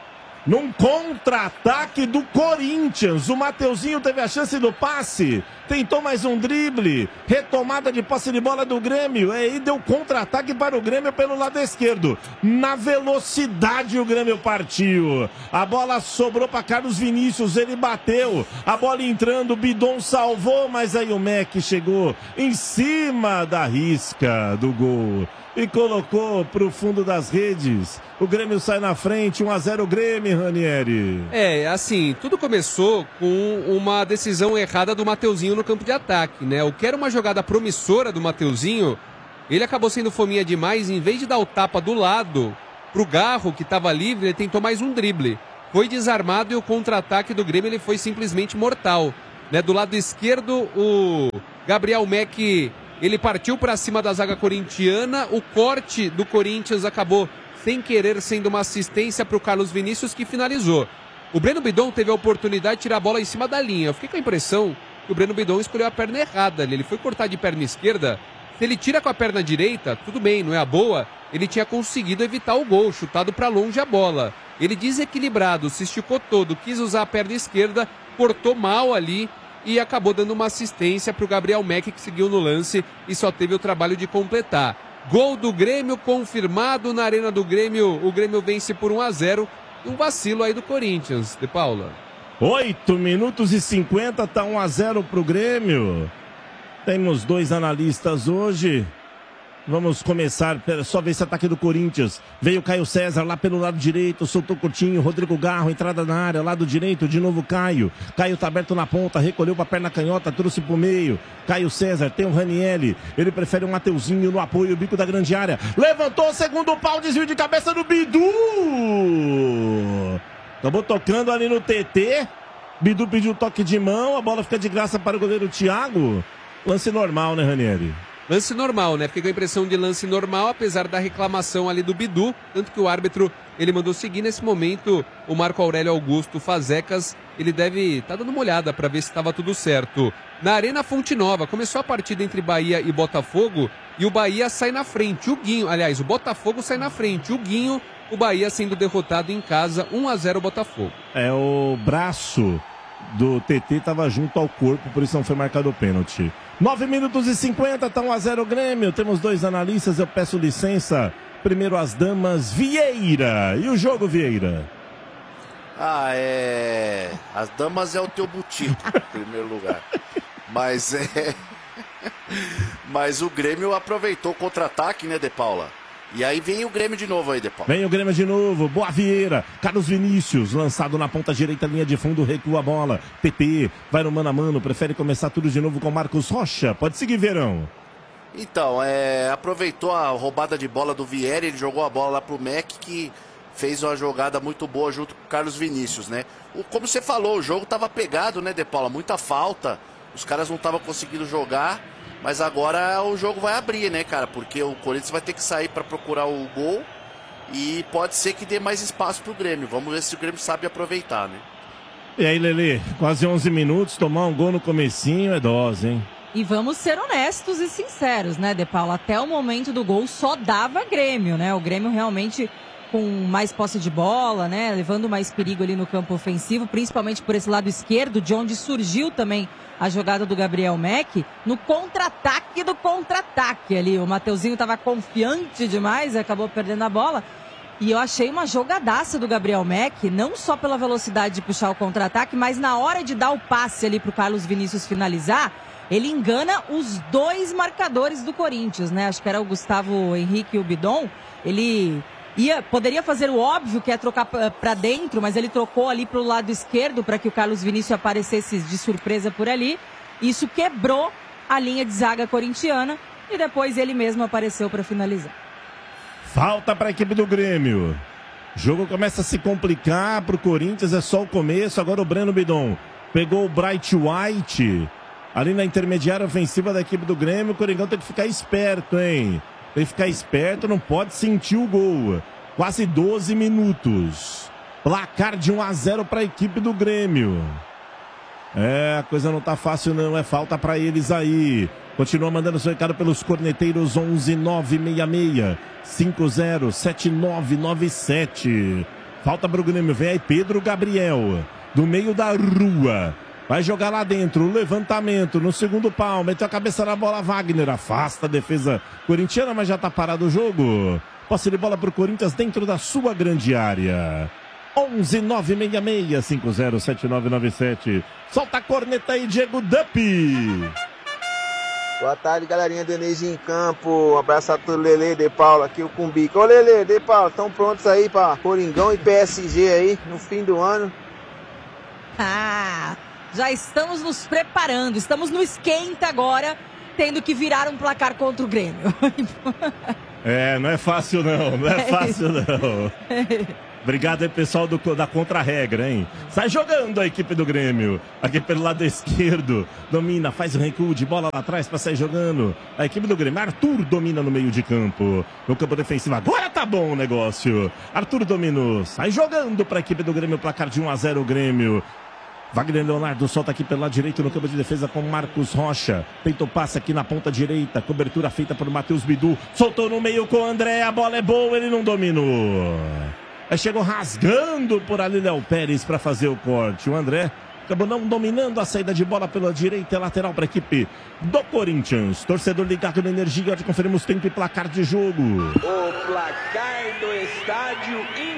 Num contra-ataque do Corinthians, o Mateuzinho teve a chance do passe, tentou mais um drible, retomada de posse de bola do Grêmio, aí deu contra-ataque para o Grêmio pelo lado esquerdo. Na velocidade o Grêmio partiu, a bola sobrou para Carlos Vinícius, ele bateu, a bola entrando, o Bidon salvou, mas aí o Mac chegou em cima da risca do gol e colocou pro fundo das redes. O Grêmio sai na frente, um a zero Grêmio, Ranieri. É, assim, tudo começou com uma decisão errada do Mateuzinho no campo de ataque, né? O que era uma jogada promissora do Mateuzinho, ele acabou sendo fominha demais, em vez de dar o tapa do lado pro Garro, que estava livre, ele tentou mais um drible. Foi desarmado e o contra-ataque do Grêmio ele foi simplesmente mortal, né? Do lado esquerdo, o Gabriel Mack, ele partiu para cima da zaga corintiana, o corte do Corinthians acabou sem querer sendo uma assistência para o Carlos Vinícius, que finalizou. O Breno Bidon teve a oportunidade de tirar a bola em cima da linha. Eu fiquei com a impressão que o Breno Bidon escolheu a perna errada. Ele foi cortar de perna esquerda. Se ele tira com a perna direita, tudo bem, não é a boa, ele tinha conseguido evitar o gol, chutado para longe a bola. Ele desequilibrado, se esticou todo, quis usar a perna esquerda, cortou mal ali e acabou dando uma assistência para o Gabriel Mack, que seguiu no lance e só teve o trabalho de completar. Gol do Grêmio confirmado na Arena do Grêmio. O Grêmio vence por um a zero. E um vacilo aí do Corinthians, De Paula. oito minutos e cinquenta, tá um a zero pro Grêmio. Temos dois analistas hoje. Vamos começar, pera, só ver esse ataque do Corinthians. Veio Caio César lá pelo lado direito, soltou curtinho, Rodrigo Garro, entrada na área, lado direito, de novo Caio. Caio tá aberto na ponta, recolheu pra perna canhota, trouxe pro meio. Caio César, tem o Ranieri, ele prefere o Mateuzinho no apoio, bico da grande área. Levantou, segundo pau, desvio de cabeça do Bidu. Acabou tocando ali no T T. Bidu pediu toque de mão, a bola fica de graça para o goleiro Thiago. Lance normal, né, Ranieri? Lance normal, né? Fiquei com a impressão de lance normal, apesar da reclamação ali do Bidu, tanto que o árbitro, ele mandou seguir. Nesse momento, o Marco Aurélio Augusto Fazecas, ele deve estar tá dando uma olhada para ver se estava tudo certo. Na Arena Fonte Nova, começou a partida entre Bahia e Botafogo, e o Bahia sai na frente, o Guinho, aliás, o Botafogo sai na frente, o Guinho, o Bahia sendo derrotado em casa, um a zero Botafogo. É, o braço do T T estava junto ao corpo, por isso não foi marcado o pênalti. nove minutos e cinquenta, tá um a zero Grêmio. Temos dois analistas, eu peço licença. Primeiro as damas, Vieira. E o jogo, Vieira? Ah, é... As damas é o teu butico, em primeiro lugar. Mas é... Mas o Grêmio aproveitou o contra-ataque, né, De Paula? E aí vem o Grêmio de novo aí, De Paula. Vem o Grêmio de novo, Boa Vieira, Carlos Vinícius, lançado na ponta direita, linha de fundo, recua a bola. T T, vai no mano a mano, prefere começar tudo de novo com Marcos Rocha. Pode seguir, Verão. Então, é, aproveitou a roubada de bola do Vieira, ele jogou a bola lá pro Mac, que fez uma jogada muito boa junto com o Carlos Vinícius, né? O, como você falou, o jogo tava pegado, né, De Paula? Muita falta, os caras não estavam conseguindo jogar. Mas agora o jogo vai abrir, né, cara? Porque o Corinthians vai ter que sair para procurar o gol e pode ser que dê mais espaço pro Grêmio. Vamos ver se o Grêmio sabe aproveitar, né? E aí, Lelê, quase onze minutos, tomar um gol no comecinho é dose, hein? E vamos ser honestos e sinceros, né, De Paula? Até o momento do gol só dava Grêmio, né? O Grêmio realmente com mais posse de bola, né? Levando mais perigo ali no campo ofensivo, principalmente por esse lado esquerdo, de onde surgiu também a jogada do Gabriel Mack, no contra-ataque do contra-ataque ali. O Mateuzinho estava confiante demais, acabou perdendo a bola. E eu achei uma jogadaça do Gabriel Mack, não só pela velocidade de puxar o contra-ataque, mas na hora de dar o passe ali para o Carlos Vinícius finalizar, ele engana os dois marcadores do Corinthians, né? Acho que era o Gustavo Henrique e o Bidon. Ele ia, poderia fazer o óbvio, que é trocar para dentro, mas ele trocou ali para o lado esquerdo para que o Carlos Vinícius aparecesse de surpresa por ali. Isso quebrou a linha de zaga corintiana e depois ele mesmo apareceu para finalizar. Falta para a equipe do Grêmio. O jogo começa a se complicar para o Corinthians, é só o começo. Agora o Breno Bidon pegou o Bright White ali na intermediária ofensiva da equipe do Grêmio. O Coringão tem que ficar esperto, hein? Tem que ficar esperto, não pode sentir o gol. Quase doze minutos. Placar de um a zero para a equipe do Grêmio. É, a coisa não tá fácil não, é falta para eles aí. Continua mandando seu recado pelos corneteiros onze nove seis seis cinco zero sete nove nove sete. Falta pro Grêmio, vem aí Pedro Gabriel, do meio da rua. Vai jogar lá dentro, levantamento no segundo pau, meteu a cabeça na bola, Wagner afasta a defesa corintiana, mas já tá parado o jogo. Posse de bola pro Corinthians dentro da sua grande área. onze nove seis seis cinco zero sete nove nove sete. Solta a corneta aí, Diego Dupp. Boa tarde, galerinha do Energia em Campo. Um abraço a todo Lelê, De Paula, aqui o Cumbica. Ô Lelê, De Paula, estão prontos aí pra Coringão e P S G aí no fim do ano? Ah, já estamos nos preparando, estamos no esquenta agora, tendo que virar um placar contra o Grêmio. É, não é fácil não, não é fácil não. Obrigado aí, pessoal do, da contra-regra, hein? Sai jogando a equipe do Grêmio. Aqui pelo lado esquerdo. Domina, faz o recuo de bola lá atrás para sair jogando. A equipe do Grêmio. Arthur domina no meio de campo. No campo defensivo. Agora tá bom o negócio. Arthur dominou. Sai jogando para a equipe do Grêmio. Placar de um a zero o Grêmio. Wagner Leonardo solta aqui pelo lado direito no campo de defesa com Marcos Rocha. Tenta o passe aqui na ponta direita. Cobertura feita por Matheus Bidu. Soltou no meio com o André. A bola é boa, ele não dominou. Aí chegou rasgando por ali Léo Pérez para fazer o corte. O André acabou não dominando a saída de bola pela direita, lateral para a equipe do Corinthians. Torcedor ligado na Energia, onde conferimos tempo e placar de jogo. O placar do estádio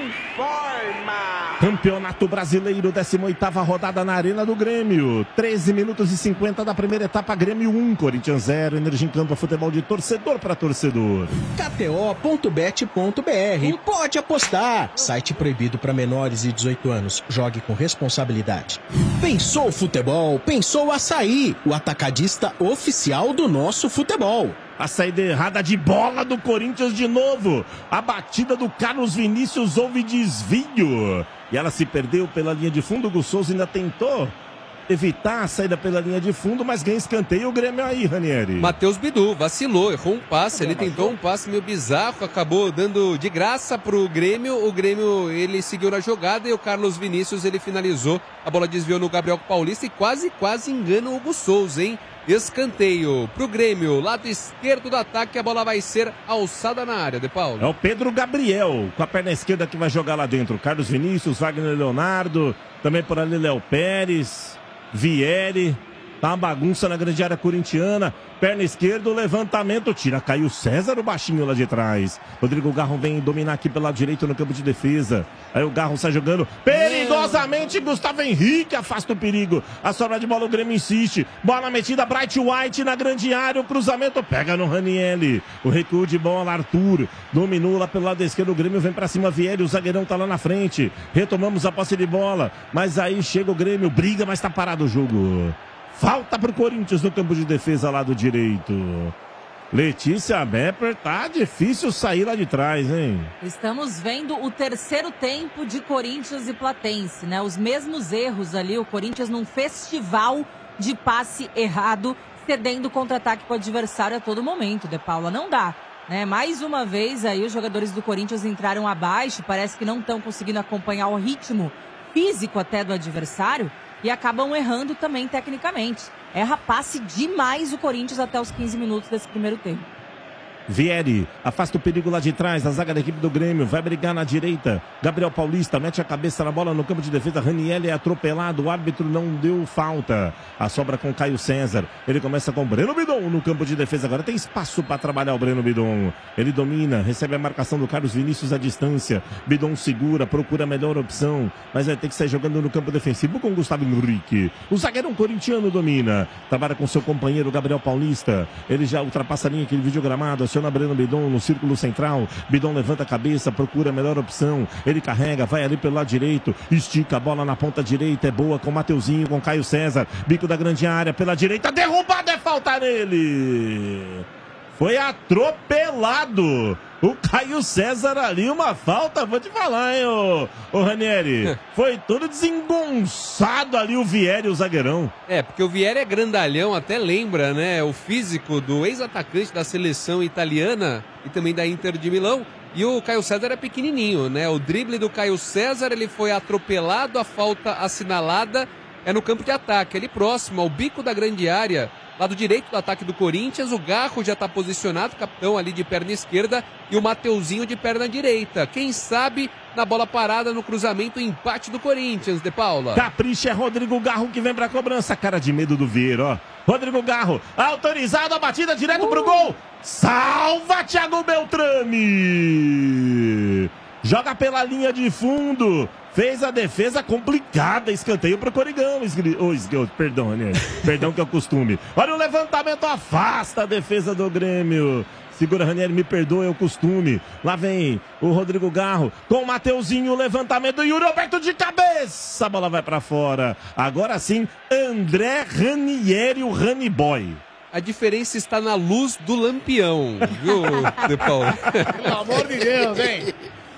informa. Campeonato Brasileiro, décima oitava rodada na Arena do Grêmio. treze minutos e cinquenta da primeira etapa, Grêmio um, Corinthians zero. Energia em Campo, futebol de torcedor para torcedor. K T O ponto bet ponto B R. Pode apostar. Site proibido para menores de dezoito anos. Jogue com responsabilidade. Pensou futebol? Pensou Açaí, o atacadista oficial do nosso futebol. A saída errada de bola do Corinthians de novo. A batida do Carlos Vinícius, houve desvio. E ela se perdeu pela linha de fundo. O Gus Souza ainda tentou evitar a saída pela linha de fundo, mas ganha escanteio o Grêmio aí, Ranieri. Matheus Bidu vacilou, errou um passe, ele tentou um passe meio bizarro, acabou dando de graça pro Grêmio. O Grêmio, ele seguiu na jogada e o Carlos Vinícius, ele finalizou. A bola desviou no Gabriel Paulista e quase, quase engana o Hugo Souza, hein? Escanteio pro Grêmio, lado esquerdo do ataque, a bola vai ser alçada na área, De Paulo. É o Pedro Gabriel, com a perna esquerda que vai jogar lá dentro. Carlos Vinícius, Wagner Leonardo, também por ali Léo Pérez, Vieri. Tá uma bagunça na grande área corintiana. Perna esquerda, levantamento, tira, caiu César, o baixinho lá de trás. Rodrigo Garro vem dominar aqui pelo lado direito no campo de defesa. Aí o Garro sai jogando perigosamente. Gustavo Henrique afasta o perigo. A sobra de bola, o Grêmio insiste. Bola metida, Bright White na grande área. O cruzamento pega no Ranieri. O recuo de bola, Arthur dominou lá pelo lado esquerdo. O Grêmio vem pra cima, Vieri. O zagueirão tá lá na frente. Retomamos a posse de bola. Mas aí chega o Grêmio, briga, mas tá parado o jogo. Falta pro Corinthians no campo de defesa lá do direito. Letícia Bepper, tá difícil sair lá de trás, hein? Estamos vendo o terceiro tempo de Corinthians e Platense, né? Os mesmos erros ali, o Corinthians num festival de passe errado, cedendo contra-ataque pro adversário a todo momento, De Paula. Não dá, né? Mais uma vez aí os jogadores do Corinthians entraram abaixo, parece que não estão conseguindo acompanhar o ritmo físico até do adversário. E acabam errando também tecnicamente. Erra passe demais o Corinthians até os quinze minutos desse primeiro tempo. Vieri, afasta o perigo lá de trás, a zaga da equipe do Grêmio, vai brigar na direita, Gabriel Paulista mete a cabeça na bola no campo de defesa, Ranieri é atropelado, o árbitro não deu falta, a sobra com Caio César, ele começa com Breno Bidon no campo de defesa, agora tem espaço para trabalhar o Breno Bidon, ele domina, recebe a marcação do Carlos Vinícius à distância, Bidon segura, procura a melhor opção, mas vai ter que sair jogando no campo defensivo com Gustavo Henrique, o zagueirão corintiano domina, trabalha com seu companheiro Gabriel Paulista, ele já ultrapassa a linha, aquele videogramado, aciona Breno Bidon no círculo central. Bidon levanta a cabeça, procura a melhor opção. Ele carrega, vai ali pelo lado direito. Estica a bola na ponta direita. É boa com o Mateuzinho, com Caio César. Bico da grande área pela direita. Derrubada, é falta nele. Foi atropelado. O Caio César ali, uma falta, vou te falar, hein, ô, ô Ranieri. Foi todo desengonçado ali o Vieri, o zagueirão. É, porque o Vieri é grandalhão, até lembra, né, o físico do ex-atacante da seleção italiana e também da Inter de Milão. E o Caio César é pequenininho, né, o drible do Caio César, ele foi atropelado, a falta assinalada é no campo de ataque, ali próximo ao bico da grande área. Lado direito do ataque do Corinthians, o Garro já está posicionado, capitão ali de perna esquerda, e o Mateuzinho de perna direita. Quem sabe, na bola parada, no cruzamento, o empate do Corinthians, De Paula. Capricha, é Rodrigo Garro que vem pra cobrança. Cara de medo do Vieira, ó. Rodrigo Garro, autorizado, a batida direto uh. pro gol. Salva, Thiago Beltrame! Joga pela linha de fundo. Fez a defesa complicada. Escanteio pro Coringão. Oh, esgui... Perdão, Ranieri. Perdão que é o costume. Olha o levantamento. Afasta a defesa do Grêmio. Segura, Ranieri, me perdoa, é o costume. Lá vem o Rodrigo Garro com o Mateuzinho. Levantamento do Yuri Alberto de cabeça. A bola vai pra fora. Agora sim, André Ranieri, o Rani Boy. A diferença está na luz do lampião, viu, De Paulo? Pelo amor de Deus, hein?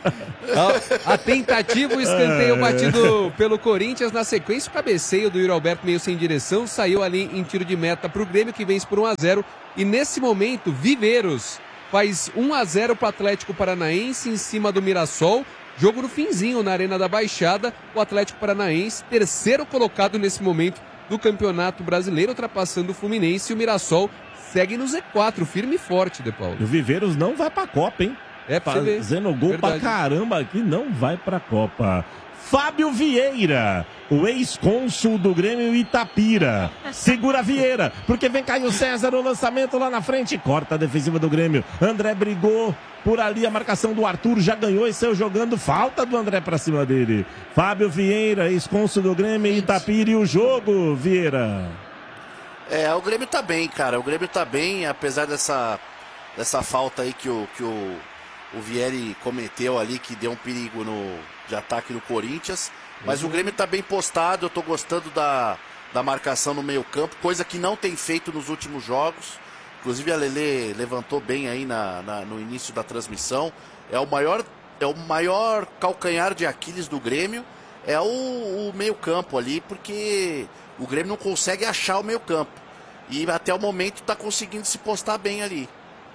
A, a tentativa, o escanteio batido pelo Corinthians. Na sequência, o cabeceio do Yuri Alberto meio sem direção. Saiu ali em tiro de meta para o Grêmio, que vence por um a zero. E nesse momento, Viveiros faz um a zero para o Atlético Paranaense em cima do Mirassol. Jogo no finzinho na Arena da Baixada. O Atlético Paranaense, terceiro colocado nesse momento do Campeonato Brasileiro, ultrapassando o Fluminense. E o Mirassol segue no Z quatro, firme e forte, De Paulo. O Viveiros não vai para a Copa, hein? É pra você Fazendo ver. gol Verdade. pra caramba aqui, não vai pra Copa. Fábio Vieira, o ex-cônsul do Grêmio Itapira. Segura Vieira, porque vem Caio César, o lançamento lá na frente. Corta a defensiva do Grêmio. André brigou por ali, a marcação do Arthur já ganhou e saiu jogando. Falta do André pra cima dele. Fábio Vieira, ex-cônsul do Grêmio Itapira. E o jogo, Vieira? É, o Grêmio tá bem, cara. O Grêmio tá bem, apesar dessa, dessa falta aí que o... Que o... O Vieri cometeu ali, que deu um perigo no, de ataque no Corinthians. Mas uhum. o Grêmio tá bem postado, eu tô gostando da, da marcação no meio campo, coisa que não tem feito nos últimos jogos. Inclusive a Lelê levantou bem aí na, na, no início da transmissão. É o maior, é o maior calcanhar de Aquiles do Grêmio, é o, o meio campo ali, porque o Grêmio não consegue achar o meio campo. E até o momento tá conseguindo se postar bem ali.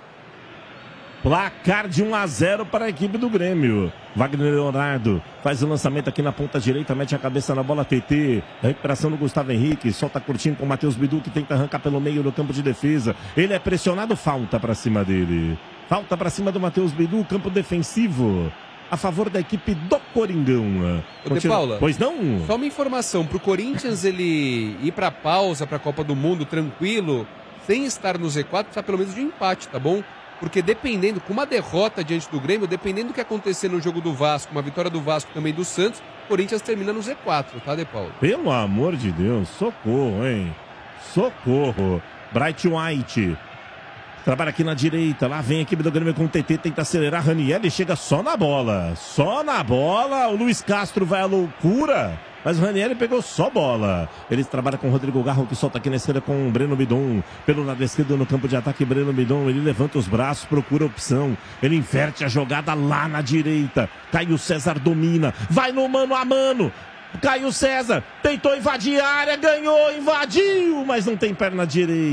Placar de um a zero para a equipe do Grêmio. Wagner Leonardo faz o lançamento aqui na ponta direita, mete a cabeça na bola, T T. A recuperação do Gustavo Henrique, solta curtinho com o Matheus Bidu, que tenta arrancar pelo meio do campo de defesa. Ele é pressionado, falta para cima dele. Falta para cima do Matheus Bidu, campo defensivo a favor da equipe do Coringão. Ô, De Paula, pois não? Só uma informação, pro Corinthians ele ir pra pausa, pra Copa do Mundo, tranquilo, sem estar no Z quatro, precisa pelo menos de um empate, tá bom? Porque dependendo, com uma derrota diante do Grêmio, dependendo do que acontecer no jogo do Vasco, uma vitória do Vasco também do Santos, o Corinthians termina no Z quatro, tá, De Paulo? Pelo amor de Deus, socorro, hein? Socorro. Bright White trabalha aqui na direita, lá vem a equipe do Grêmio com o T T, tenta acelerar, Ranieri chega só na bola, só na bola, o Luiz Castro vai à loucura. Mas o Ranieri pegou só bola. Eles trabalham com o Rodrigo Garro, que solta aqui na esquerda com o Breno Bidon. Pelo lado esquerdo no campo de ataque, Breno Bidon. Ele levanta os braços, procura opção. Ele inverte a jogada lá na direita. Caio César domina. Vai no mano a mano. Caio César tentou invadir a área, ganhou, invadiu, mas não tem perna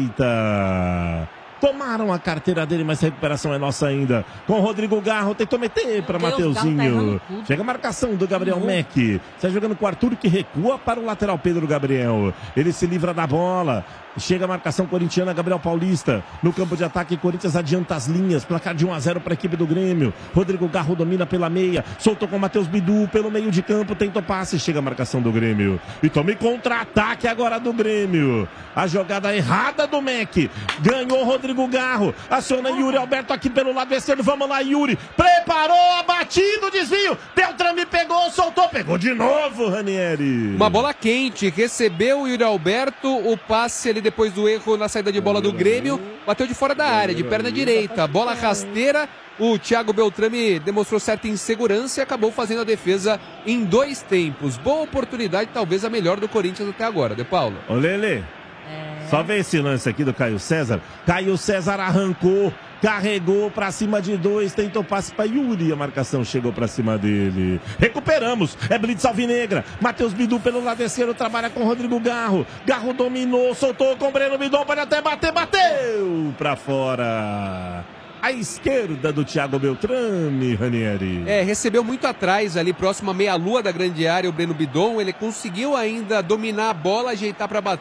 direita. Tomaram a carteira dele, mas a recuperação é nossa ainda. Com o Rodrigo Garro, tentou meter para Mateuzinho. Tá Chega a marcação do Gabriel uhum. Mack. Está jogando com o Arthur, que recua para o lateral Pedro Gabriel. Ele se livra da bola. Chega a marcação corintiana, Gabriel Paulista. No campo de ataque, Corinthians adianta as linhas. Placar de um a zero para a equipe do Grêmio. Rodrigo Garro domina pela meia. Soltou com o Matheus Bidu pelo meio de campo. Tentou passe. Chega a marcação do Grêmio. E tome contra-ataque agora do Grêmio. A jogada errada do Mack. Ganhou Rodrigo Garro. Aciona Yuri Alberto aqui pelo lado esquerdo. Vamos lá, Yuri. Preparou a batida, o desvio. Beltrame pegou, soltou. Pegou de novo, Ranieri. Uma bola quente. Recebeu o Yuri Alberto. O passe ali depois do erro na saída de bola do Grêmio, bateu de fora da área, de perna direita, bola rasteira, o Thiago Beltrame demonstrou certa insegurança e acabou fazendo a defesa em dois tempos. Boa oportunidade, talvez a melhor do Corinthians até agora, De Paulo. Ô Lelê, é... só vê esse lance aqui do Caio César. Caio César arrancou, carregou pra cima de dois, tentou passe pra Yuri, a marcação chegou pra cima dele. Recuperamos, é blitz alvinegra. Matheus Bidu pelo lado esquerdo, trabalha com Rodrigo Garro. Garro dominou, soltou com o Breno Bidon, pode até bater, bateu pra fora. A esquerda do Thiago Beltrame, Ranieri. É, recebeu muito atrás ali, próximo à meia-lua da grande área, o Breno Bidon. Ele conseguiu ainda dominar a bola, ajeitar para bater,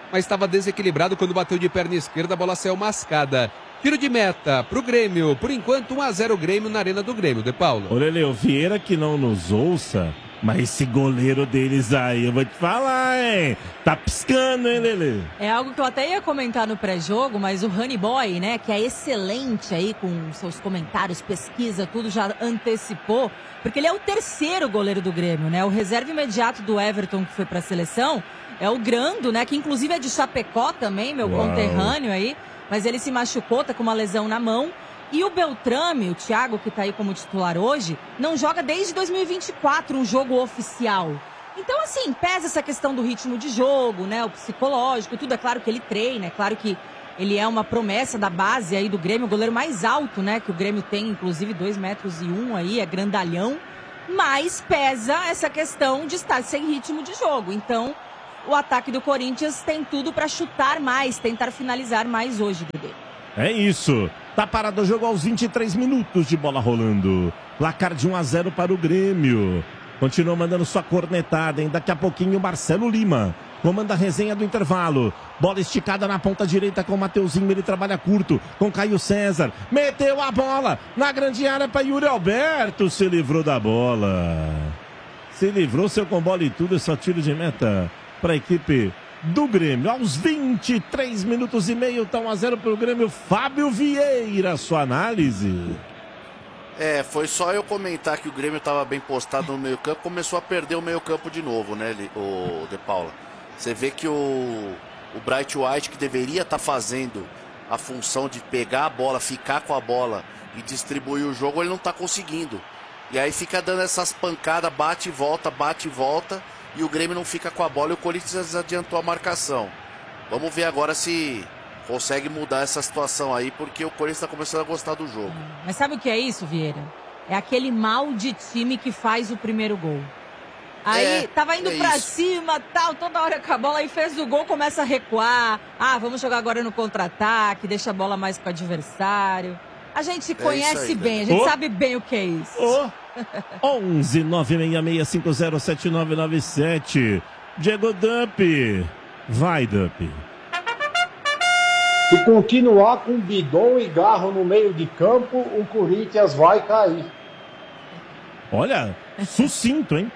mas estava desequilibrado quando bateu de perna esquerda, a bola saiu mascada. Tiro de meta pro Grêmio. Por enquanto, um a zero Grêmio na Arena do Grêmio, De Paulo. Ô, Lelê, o Vieira que não nos ouça, mas esse goleiro deles aí, eu vou te falar, hein? Tá piscando, hein, Lelê? É algo que eu até ia comentar no pré-jogo, mas o Honey Boy, né, que é excelente aí com seus comentários, pesquisa, tudo, já antecipou, porque ele é o terceiro goleiro do Grêmio, né? O reserva imediato do Everton, que foi pra seleção, é o Grando, né, que inclusive é de Chapecó também, meu Uau. conterrâneo aí, mas ele se machucou, tá com uma lesão na mão. E o Beltrame, o Thiago, que tá aí como titular hoje, não joga desde dois mil e vinte e quatro um jogo oficial. Então, assim, pesa essa questão do ritmo de jogo, né? O psicológico, tudo. É claro que ele treina, é claro que ele é uma promessa da base aí do Grêmio, o goleiro mais alto, né? Que o Grêmio tem, inclusive, dois metros e um aí, é grandalhão. Mas pesa essa questão de estar sem ritmo de jogo. Então, o ataque do Corinthians tem tudo para chutar mais, tentar finalizar mais hoje, Dedê. É isso. Tá parado o jogo aos vinte e três minutos de bola rolando. Placar de um a zero para o Grêmio. Continua mandando sua cornetada, hein? Daqui a pouquinho o Marcelo Lima comanda a resenha do intervalo. Bola esticada na ponta direita com o Mateuzinho. Ele trabalha curto com Caio César. Meteu a bola na grande área para Yuri Alberto. Se livrou da bola. Se livrou, seu com bola e tudo. É só tiro de meta para a equipe do Grêmio. Aos vinte e três minutos e meio, tá um a zero pro Grêmio. Fábio Vieira, sua análise. É, foi só eu comentar que o Grêmio estava bem postado no meio campo, começou a perder o meio campo de novo, né, o De Paula? Você vê que o, o Bright White, que deveria estar tá fazendo a função de pegar a bola, ficar com a bola e distribuir o jogo, ele não está conseguindo. E aí fica dando essas pancadas, bate e volta, bate e volta, e o Grêmio não fica com a bola e o Corinthians adiantou a marcação. Vamos ver agora se consegue mudar essa situação aí, porque o Corinthians está começando a gostar do jogo. Mas sabe o que é isso, Vieira? É aquele mal de time que faz o primeiro gol. Aí É, tava indo é pra isso. cima, tal, toda hora com a bola, aí fez o gol, começa a recuar. Ah, vamos jogar agora no contra-ataque, deixa a bola mais com o adversário. A gente conhece aí, bem, a Dani. gente Ô. sabe bem o que é isso. onze nove seis seis cinco zero sete nove nove sete. Diego Dump. Vai, Dump. Se continuar com Bidon e Garro no meio de campo, o Corinthians vai cair. Olha, sucinto, hein?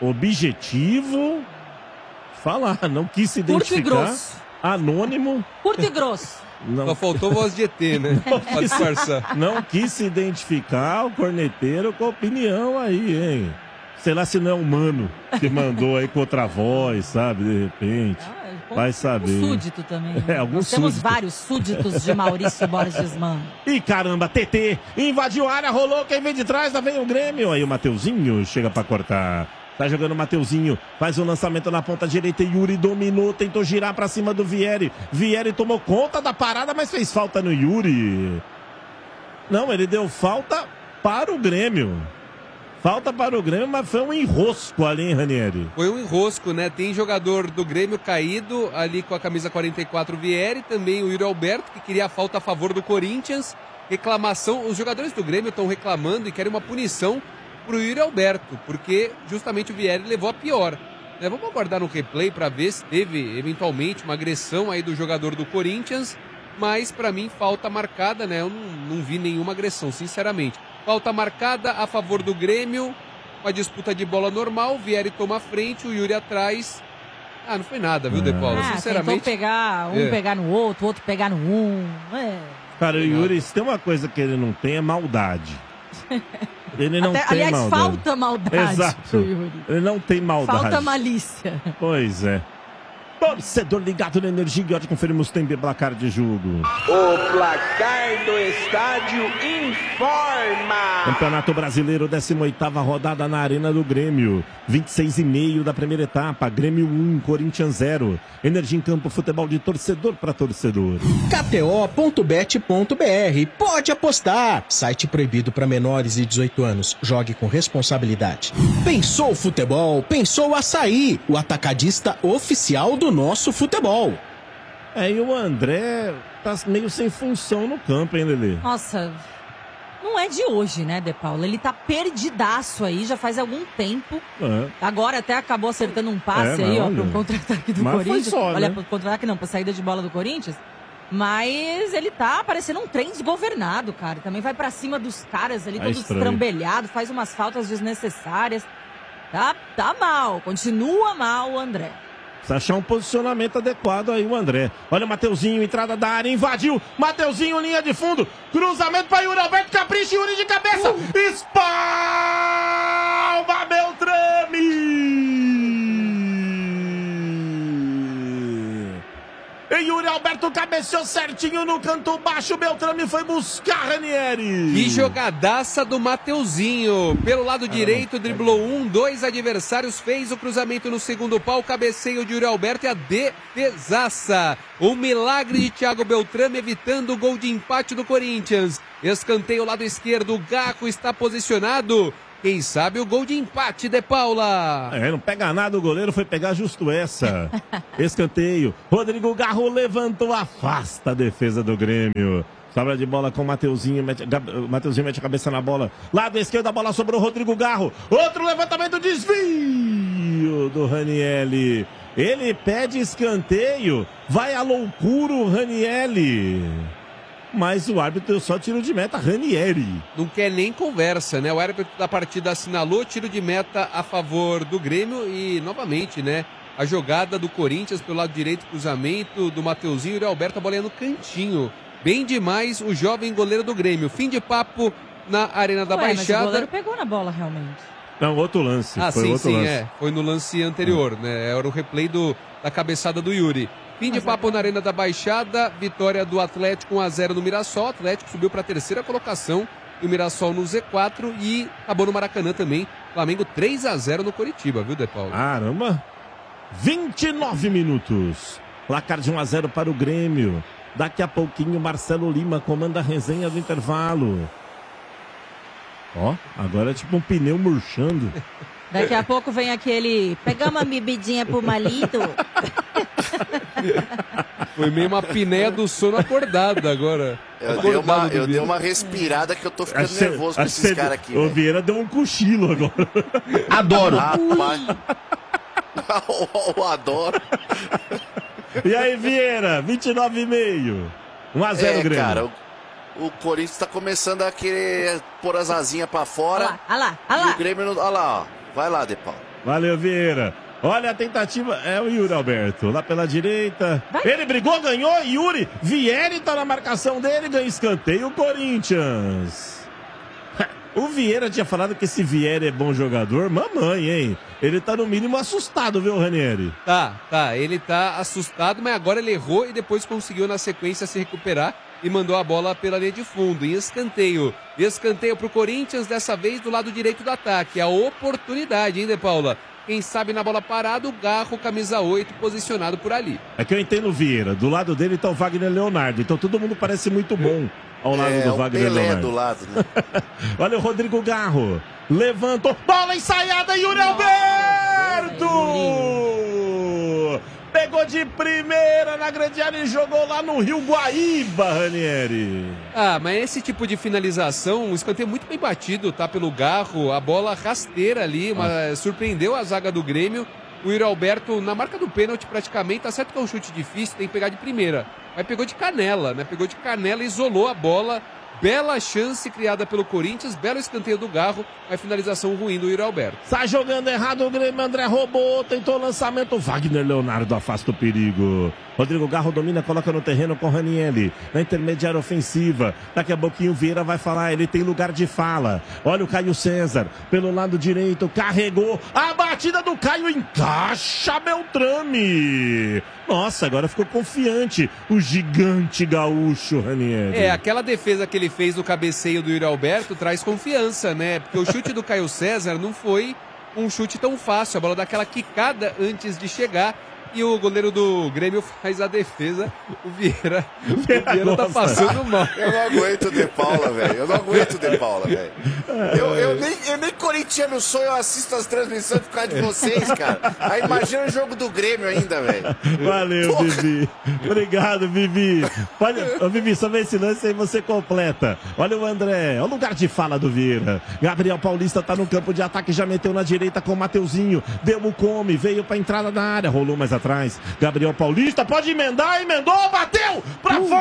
Objetivo. Falar, não quis se Curto e identificar. grosso. Anônimo. Curto e grosso. Não. Só faltou voz de E T, né? Pra disfarçar. Não quis se identificar o corneteiro com a opinião aí, hein? Sei lá se não é humano que mandou aí com outra voz, sabe? De repente. Vai saber. Um súdito também. Né? É, algum Nós temos súdito. vários súditos de Maurício Borges Mano. Ih, caramba, T T invadiu a área, rolou, quem vem de trás, lá vem o Grêmio. Aí o Mateuzinho chega pra cortar. Tá jogando o Mateuzinho, faz o lançamento na ponta direita. Yuri dominou, tentou girar pra cima do Vieri. Vieri tomou conta da parada, mas fez falta no Yuri. Não, ele deu falta para o Grêmio. Falta para o Grêmio, mas foi um enrosco ali, hein, Ranieri? Foi um enrosco, né? Tem jogador do Grêmio caído ali com a camisa quarenta e quatro, Vieri. Também o Yuri Alberto, que queria a falta a favor do Corinthians. Reclamação. Os jogadores do Grêmio estão reclamando e querem uma punição pro Yuri Alberto, porque justamente o Vieri levou a pior. Né? Vamos aguardar no replay para ver se teve eventualmente uma agressão aí do jogador do Corinthians. Mas para mim falta marcada, né? Eu não, não vi nenhuma agressão, sinceramente. Falta marcada a favor do Grêmio, uma disputa de bola normal, Vieri toma a frente, o Yuri atrás. Ah, não foi nada, viu, De Paula? Ah, Sinceramente. tentou pegar, um É. pegar no outro, o outro pegar no um. É. Cara, o Yuri, se tem uma coisa que ele não tem, é maldade. Ele não Até- tem aliás, maldade. falta maldade Exato. pro Yuri. Ele não tem maldade. Falta malícia. Pois é. Torcedor ligado na Energia e hoje conferimos tempo e placar de jogo. O placar do estádio informa. Campeonato Brasileiro, décima oitava rodada na Arena do Grêmio. vinte e seis e meio da primeira etapa. Grêmio um, Corinthians zero. Energia em campo, futebol de torcedor para torcedor. K T O ponto bet ponto B R. Pode apostar. Site proibido para menores de dezoito anos. Jogue com responsabilidade. Pensou futebol? Pensou Açaí, o atacadista oficial do nosso futebol. É, e o André tá meio sem função no campo, hein, Lelê? Nossa, não é de hoje, né, De Paula? Ele tá perdidaço aí, já faz algum tempo. É. Agora até acabou acertando um passe É, aí, não, ó, pro olha. contra-ataque do Mas foi Corinthians. só, Olha, né? pro contra-ataque não, pra saída de bola do Corinthians. Mas ele tá parecendo um trem desgovernado, cara. Também vai pra cima dos caras ali, Tá todo estranho. estrambelhado, faz umas faltas desnecessárias. Tá, tá mal, continua mal o André. Precisa achar um posicionamento adequado aí o André. Olha o Mateuzinho, entrada da área, invadiu. Mateuzinho, linha de fundo. Cruzamento para Yuri Alberto, capricha, Yuri de cabeça. Uh. Espalma Beltrame. E Yuri Alberto cabeceou certinho no canto baixo. Beltrame foi buscar Ranieri. Que jogadaça do Mateuzinho. Pelo lado direito, driblou um, dois adversários, fez o cruzamento no segundo pau, cabeceio de Yuri Alberto e a defesaça. O milagre de Thiago Beltrame evitando o gol de empate do Corinthians. Escanteio lado esquerdo, o Garro está posicionado. Quem sabe o gol de empate, De Paula. É, não pega nada, o goleiro foi pegar justo essa. Escanteio. Rodrigo Garro levantou, afasta a defesa do Grêmio. Sobra de bola com o Mateuzinho. Mete, o Mateuzinho mete a cabeça na bola. Lado esquerdo, a bola sobrou Rodrigo Garro. Outro levantamento, desvio do Ranieri. Ele pede escanteio. Vai à loucura o Ranieri. Mas o árbitro só tiro de meta, Ranieri. Não quer nem conversa, né? O árbitro da partida assinalou tiro de meta a favor do Grêmio e, novamente, né? A jogada do Corinthians pelo lado direito, cruzamento do Mateuzinho e o Alberto, a bola ia no cantinho. Bem demais o jovem goleiro do Grêmio. Fim de papo na Arena da Ué, mas Baixada. o goleiro pegou na bola, realmente. Não, outro lance. Ah, foi sim, outro sim, lance. é. Foi no lance anterior, né? Era o replay do, da cabeçada do Yuri. Fim de papo na Arena da Baixada, vitória do Atlético um a zero no Mirassol. O Atlético subiu para a terceira colocação e o Mirassol no Z quatro e acabou no Maracanã também. Flamengo três a zero no Coritiba, viu, De Paulo? Caramba! vinte e nove minutos. Placar de um a zero para o Grêmio. Daqui a pouquinho, Marcelo Lima comanda a resenha do intervalo. Ó, agora é tipo um pneu murchando. Daqui a pouco vem aquele... Pegar uma bebidinha pro marido. Foi meio uma pinéia do sono acordado agora. Eu, dei uma, eu dei uma respirada que eu tô ficando Acho nervoso com acho esses que caras aqui. O velho. Vieira deu um cochilo agora. Adoro. Rapaz. Eu adoro. E aí, Vieira, vinte e nove e meio. um a zero É, Grêmio. cara, o, o Corinthians tá começando a querer pôr as asinhas pra fora. Olha lá, olha E lá. o Grêmio não... Olha lá, ó. Vai lá, De Paulo. Valeu, Vieira. Olha a tentativa, é o Yuri Alberto, lá pela direita. Ele brigou, ganhou, Yuri. Vieri tá na marcação dele, ganha escanteio o Corinthians. O Vieira tinha falado que esse Vieri é bom jogador. Mamãe, hein? Ele tá no mínimo assustado, viu, Ranieri? Tá, tá. Ele tá assustado, mas agora ele errou e depois conseguiu na sequência se recuperar e mandou a bola pela linha de fundo, em escanteio. Escanteio pro Corinthians, dessa vez do lado direito do ataque. A oportunidade, hein, De Paula? Quem sabe na bola parada, o Garro, camisa oito, posicionado por ali. É que eu entendo o Vieira. Do lado dele tá o Wagner Leonardo. Então todo mundo parece muito bom ao lado É, do o Wagner Pelé Leonardo. do lado, né? Olha o Rodrigo Garro. Levantou. Bola ensaiada, Yuri Alberto! Pegou de primeira na grande área e jogou lá no Rio Guaíba, Ranieri. Ah, mas esse tipo de finalização, um escanteio muito bem batido, tá? Pelo Garro, a bola rasteira ali, uma, surpreendeu a zaga do Grêmio. O Yuri Alberto, na marca do pênalti praticamente, tá certo que é um chute difícil, tem que pegar de primeira. Mas pegou de canela, né? Pegou de canela, isolou a bola. Bela chance criada pelo Corinthians, belo escanteio do Garro, a finalização ruim do Yuri Alberto. Sai jogando errado o Grêmio, André roubou, tentou lançamento, Wagner Leonardo afasta o perigo. Rodrigo Garro domina, coloca no terreno com Ranieri, na intermediária ofensiva. Daqui a pouquinho o Vieira vai falar, ele tem lugar de fala. Olha o Caio César, pelo lado direito, carregou, a batida do Caio encaixa Beltrame. Nossa, agora ficou confiante o gigante gaúcho Ranieri. É, aquela defesa que ele fez no cabeceio do Yuri Alberto traz confiança, né? Porque o chute do Caio César não foi um chute tão fácil. A bola dá aquela quicada antes de chegar. e o goleiro do Grêmio faz a defesa. O Vieira, o Vieira tá passando mal. Eu não aguento o De Paula, velho. Eu não aguento o De Paula, velho. Eu, eu, nem, eu nem corintiano sou, eu assisto as transmissões por causa de vocês, cara. Aí imagina o jogo do Grêmio ainda, velho. Valeu, Porra. Vivi. Obrigado, Vivi. Pode... Ô, Vivi, só vê esse lance aí você completa. Olha o André, olha o lugar de fala do Vieira. Gabriel Paulista tá no campo de ataque, já meteu na direita com o Mateuzinho. Deu o come, veio pra entrada da área, rolou mais atrás. Gabriel Paulista pode emendar, emendou, bateu pra uh.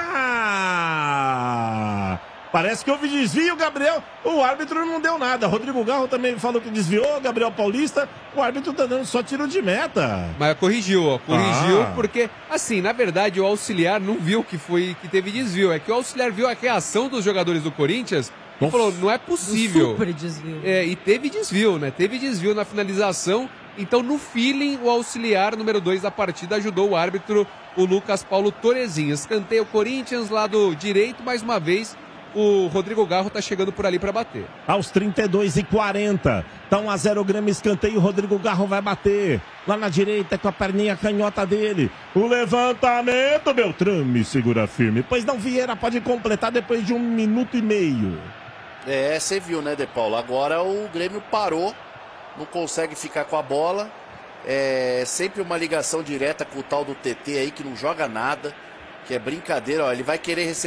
fora! Parece que houve desvio, Gabriel. O árbitro não deu nada. Rodrigo Garro também falou que desviou. Gabriel Paulista, o árbitro tá dando só tiro de meta. Mas corrigiu, ó. Corrigiu, Ah. porque, assim, na verdade, o auxiliar não viu que foi que teve desvio. É que o auxiliar viu a reação dos jogadores do Corinthians e Nossa. falou, não é possível. Super desvio. É, e teve desvio, né? Teve desvio na finalização. Então, no feeling, o auxiliar número dois da partida ajudou o árbitro, o Lucas Paulo Torezinho. Escanteio Corinthians, lado direito, mais uma vez. O Rodrigo Garro tá chegando por ali para bater. Aos trinta e dois e quarenta. Tá um a zero o Grêmio, escanteio. O Rodrigo Garro vai bater. Lá na direita com a perninha canhota dele. O levantamento, Beltrame segura firme. Pois não, Vieira pode completar depois de um minuto e meio. É, você viu, né, De Paulo? Agora o Grêmio parou, não consegue ficar com a bola. É sempre uma ligação direta com o tal do T T aí, que não joga nada, que é brincadeira. Ó, ele vai querer receber